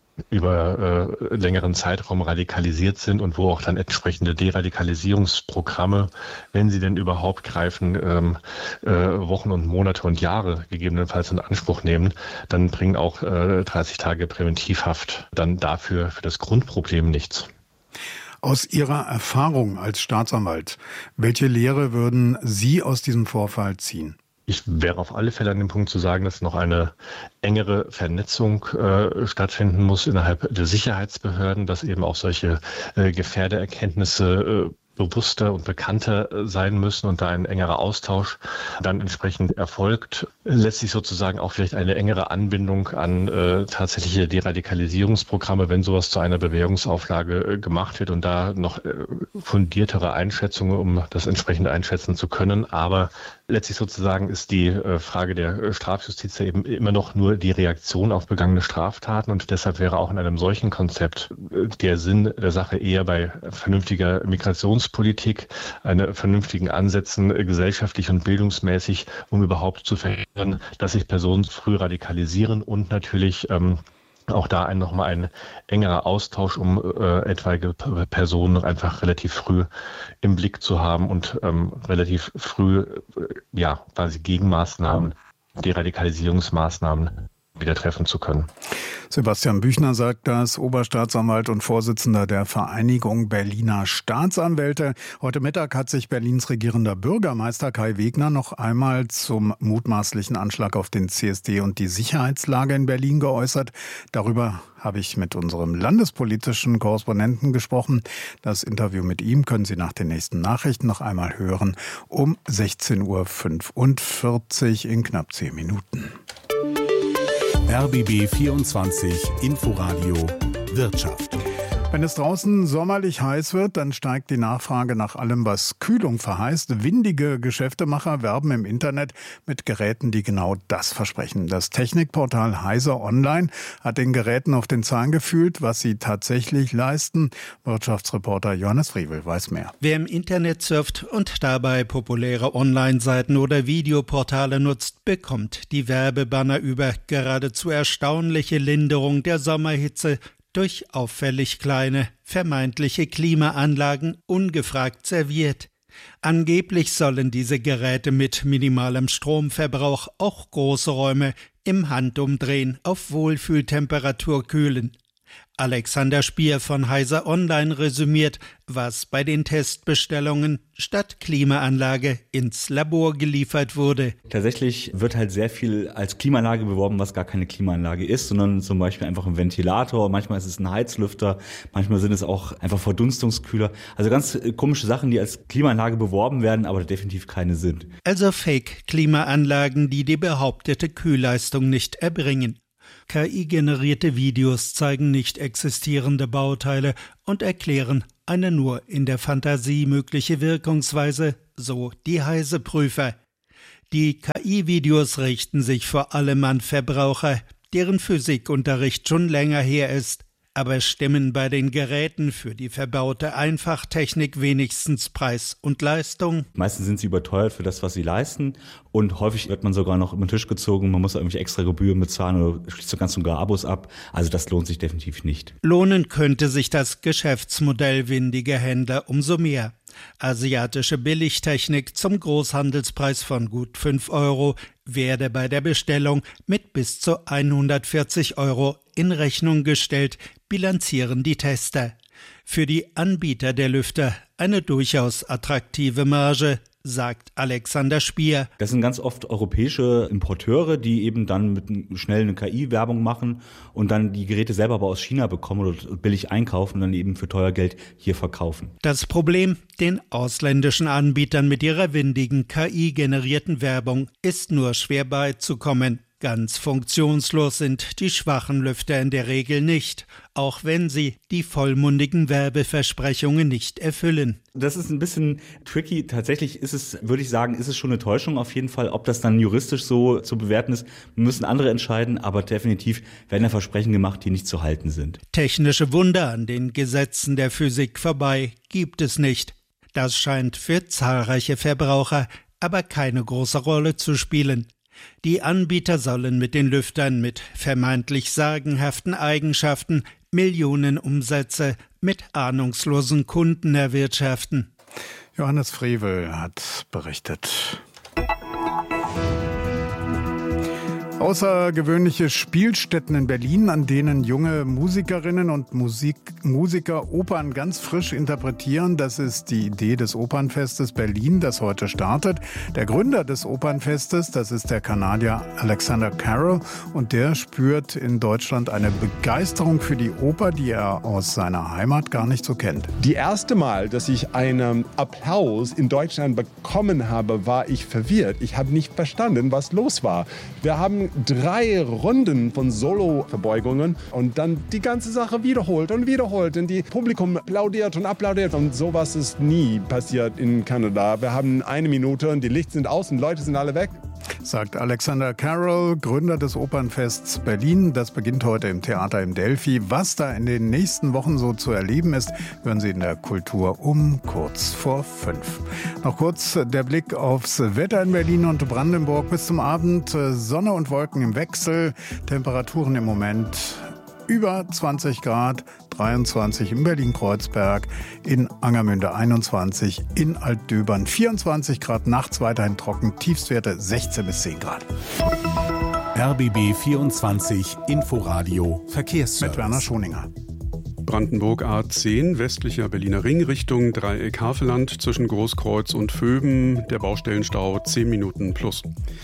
S1: über äh, längeren Zeitraum radikalisiert sind und wo auch dann entsprechende Deradikalisierungsprogramme, wenn sie denn überhaupt greifen, ähm, äh, Wochen und Monate und Jahre gegebenenfalls in Anspruch nehmen, dann bringen auch äh, dreißig Tage Präventivhaft dann dafür für das Grundproblem nichts.
S5: Aus Ihrer Erfahrung als Staatsanwalt, welche Lehre würden Sie aus diesem Vorfall ziehen?
S1: Ich wäre auf alle Fälle an dem Punkt zu sagen, dass noch eine engere Vernetzung äh, stattfinden muss innerhalb der Sicherheitsbehörden, dass eben auch solche äh, Gefährdererkenntnisse äh, bewusster und bekannter sein müssen und da ein engerer Austausch dann entsprechend erfolgt. Letztlich sozusagen auch vielleicht eine engere Anbindung an äh, tatsächliche Deradikalisierungsprogramme, wenn sowas zu einer Bewährungsauflage äh, gemacht wird und da noch äh, fundiertere Einschätzungen, um das entsprechend einschätzen zu können. Aber letztlich sozusagen ist die äh, Frage der Strafjustiz ja eben immer noch nur die Reaktion auf begangene Straftaten und deshalb wäre auch in einem solchen Konzept äh, der Sinn der Sache eher bei vernünftiger Migrations Politik, eine vernünftigen Ansätzen äh, gesellschaftlich und bildungsmäßig, um überhaupt zu verhindern, dass sich Personen früh radikalisieren und natürlich ähm, auch da ein, nochmal ein engerer Austausch, um äh, etwaige Personen einfach relativ früh im Blick zu haben und ähm, relativ früh äh, ja quasi Gegenmaßnahmen, Deradikalisierungsmaßnahmen wieder treffen zu können.
S5: Sebastian Büchner sagt das, Oberstaatsanwalt und Vorsitzender der Vereinigung Berliner Staatsanwälte. Heute Mittag hat sich Berlins regierender Bürgermeister Kai Wegner noch einmal zum mutmaßlichen Anschlag auf den C S D und die Sicherheitslage in Berlin geäußert. Darüber habe ich mit unserem landespolitischen Korrespondenten gesprochen. Das Interview mit ihm können Sie nach den nächsten Nachrichten noch einmal hören um sechzehn Uhr fünfundvierzig in knapp zehn Minuten.
S3: R B B vierundzwanzig Inforadio Wirtschaft.
S5: Wenn es draußen sommerlich heiß wird, dann steigt die Nachfrage nach allem, was Kühlung verheißt. Windige Geschäftemacher werben im Internet mit Geräten, die genau das versprechen. Das Technikportal Heise Online hat den Geräten auf den Zahn gefühlt, was sie tatsächlich leisten. Wirtschaftsreporter Johannes Friebel weiß mehr.
S2: Wer im Internet surft und dabei populäre Online-Seiten oder Videoportale nutzt, bekommt die Werbebanner über geradezu erstaunliche Linderung der Sommerhitze durch auffällig kleine, vermeintliche Klimaanlagen ungefragt serviert. Angeblich sollen diese Geräte mit minimalem Stromverbrauch auch große Räume im Handumdrehen auf Wohlfühltemperatur kühlen. Alexander Spier von Heise Online resümiert, was bei den Testbestellungen statt Klimaanlage ins Labor geliefert wurde.
S4: Tatsächlich wird halt sehr viel als Klimaanlage beworben, was gar keine Klimaanlage ist, sondern zum Beispiel einfach ein Ventilator, manchmal ist es ein Heizlüfter, manchmal sind es auch einfach Verdunstungskühler. Also ganz komische Sachen, die als Klimaanlage beworben werden, aber definitiv keine sind.
S2: Also Fake-Klimaanlagen, die die behauptete Kühlleistung nicht erbringen. K I-generierte Videos zeigen nicht existierende Bauteile und erklären eine nur in der Fantasie mögliche Wirkungsweise, so die Heise-Prüfer. Die K I-Videos richten sich vor allem an Verbraucher, deren Physikunterricht schon länger her ist, aber stimmen bei den Geräten für die verbaute Einfachtechnik wenigstens Preis und Leistung.
S4: Meistens sind sie überteuert für das, was sie leisten, und häufig wird man sogar noch über den Tisch gezogen, man muss irgendwelche extra Gebühren bezahlen oder schließt so ganz und gar Abos ab. Also das lohnt sich definitiv nicht.
S2: Lohnen könnte sich das Geschäftsmodell windiger Händler umso mehr. Asiatische Billigtechnik zum Großhandelspreis von gut fünf Euro werde bei der Bestellung mit bis zu hundertvierzig Euro in Rechnung gestellt, bilanzieren die Tester. Für die Anbieter der Lüfter eine durchaus attraktive Marge, sagt Alexander Spier.
S4: Das sind ganz oft europäische Importeure, die eben dann mit schnell eine K I-Werbung machen und dann die Geräte selber aber aus China bekommen oder billig einkaufen und dann eben für teuer Geld hier verkaufen.
S2: Das Problem, den ausländischen Anbietern mit ihrer windigen K I-generierten Werbung ist nur schwer beizukommen. Ganz funktionslos sind die schwachen Lüfter in der Regel nicht, auch wenn sie die vollmundigen Werbeversprechungen nicht erfüllen.
S4: Das ist ein bisschen tricky. Tatsächlich ist es, würde ich sagen, ist es schon eine Täuschung auf jeden Fall. Ob das dann juristisch so zu bewerten ist, müssen andere entscheiden, aber definitiv werden da Versprechen gemacht, die nicht zu halten sind.
S2: Technische Wunder an den Gesetzen der Physik vorbei gibt es nicht. Das scheint für zahlreiche Verbraucher aber keine große Rolle zu spielen. Die Anbieter sollen mit den Lüftern mit vermeintlich sagenhaften Eigenschaften Millionen Umsätze mit ahnungslosen Kunden erwirtschaften.
S5: Johannes Friebel hat berichtet. Außergewöhnliche Spielstätten in Berlin, an denen junge Musikerinnen und Musik, Musiker Opern ganz frisch interpretieren. Das ist die Idee des Opernfestes Berlin, das heute startet. Der Gründer des Opernfestes, das ist der Kanadier Alexander Carroll, und der spürt in Deutschland eine Begeisterung für die Oper, die er aus seiner Heimat gar nicht so kennt.
S23: Die erste Mal, dass ich einen Applaus in Deutschland bekommen habe, war ich verwirrt. Ich habe nicht verstanden, was los war. Wir haben drei Runden von Solo-Verbeugungen und dann die ganze Sache wiederholt und wiederholt. Und die Publikum applaudiert und applaudiert. Und sowas ist nie passiert in Kanada. Wir haben eine Minute und die Lichter sind aus und Leute sind alle weg.
S5: Sagt Alexander Carroll, Gründer des Opernfests Berlin. Das beginnt heute im Theater im Delphi. Was da in den nächsten Wochen so zu erleben ist, hören Sie in der Kultur um kurz vor fünf. Noch kurz der Blick aufs Wetter in Berlin und Brandenburg. Bis zum Abend Sonne und Wolken im Wechsel. Temperaturen im Moment über zwanzig Grad, dreiundzwanzig in Berlin-Kreuzberg, in Angermünde einundzwanzig, in Altdöbern vierundzwanzig Grad, nachts weiterhin trocken, Tiefstwerte sechzehn bis zehn Grad.
S3: R B B vierundzwanzig Inforadio Verkehrsservice.
S5: Mit Werner Schoninger.
S19: Brandenburg A zehn, westlicher Berliner Ring, Richtung Dreieck Havelland zwischen Großkreuz und Vöben. Der Baustellenstau zehn Minuten plus.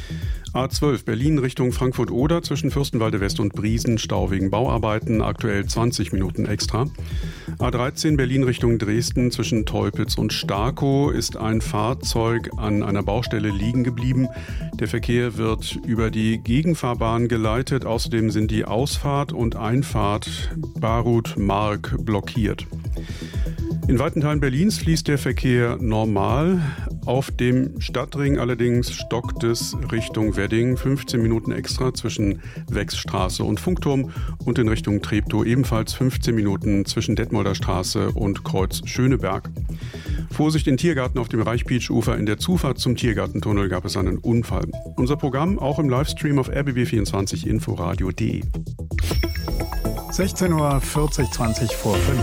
S19: A zwölf Berlin Richtung Frankfurt-Oder zwischen Fürstenwalde West und Briesen, Stau wegen Bauarbeiten, aktuell zwanzig Minuten extra. A dreizehn Berlin Richtung Dresden zwischen Teupitz und Starkow ist ein Fahrzeug an einer Baustelle liegen geblieben. Der Verkehr wird über die Gegenfahrbahn geleitet. Außerdem sind die Ausfahrt und Einfahrt Barut-Mark blockiert. In weiten Teilen Berlins fließt der Verkehr normal. Auf dem Stadtring allerdings stockt es Richtung Wedding, fünfzehn Minuten extra zwischen Wechsstraße und Funkturm und in Richtung Treptow ebenfalls fünfzehn Minuten zwischen Detmolder Straße und Kreuz Schöneberg. Vorsicht in Tiergarten auf dem Reichpietsch-Ufer. In der Zufahrt zum Tiergartentunnel gab es einen Unfall. Unser Programm auch im Livestream auf r b b vierundzwanzig inforadio punkt de.
S5: sechzehn Uhr vierzig, zwanzig vor fünf.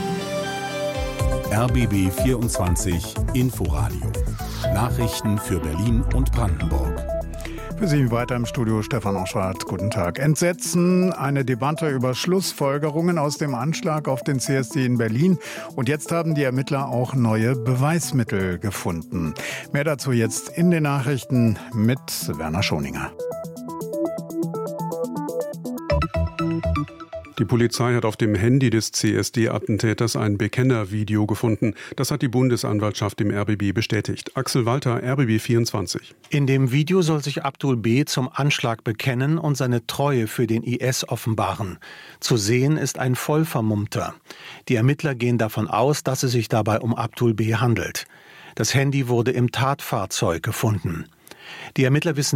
S3: R B B vierundzwanzig Inforadio. Nachrichten für Berlin und Brandenburg.
S5: Für Sie weiter im Studio Stefan Oschwart. Guten Tag. Entsetzen, eine Debatte über Schlussfolgerungen aus dem Anschlag auf den C S D in Berlin. Und jetzt haben die Ermittler auch neue Beweismittel gefunden. Mehr dazu jetzt in den Nachrichten mit Werner Schoninger.
S19: Die Polizei hat auf dem Handy des C S D-Attentäters ein Bekennervideo gefunden. Das hat die Bundesanwaltschaft dem R B B bestätigt. Axel Walter, R B B vierundzwanzig.
S7: In dem Video soll sich Abdul B. zum Anschlag bekennen und seine Treue für den I S offenbaren. Zu sehen ist ein Vollvermummter. Die Ermittler gehen davon aus, dass es sich dabei um Abdul B. handelt. Das Handy wurde im Tatfahrzeug gefunden. Die Ermittler wissen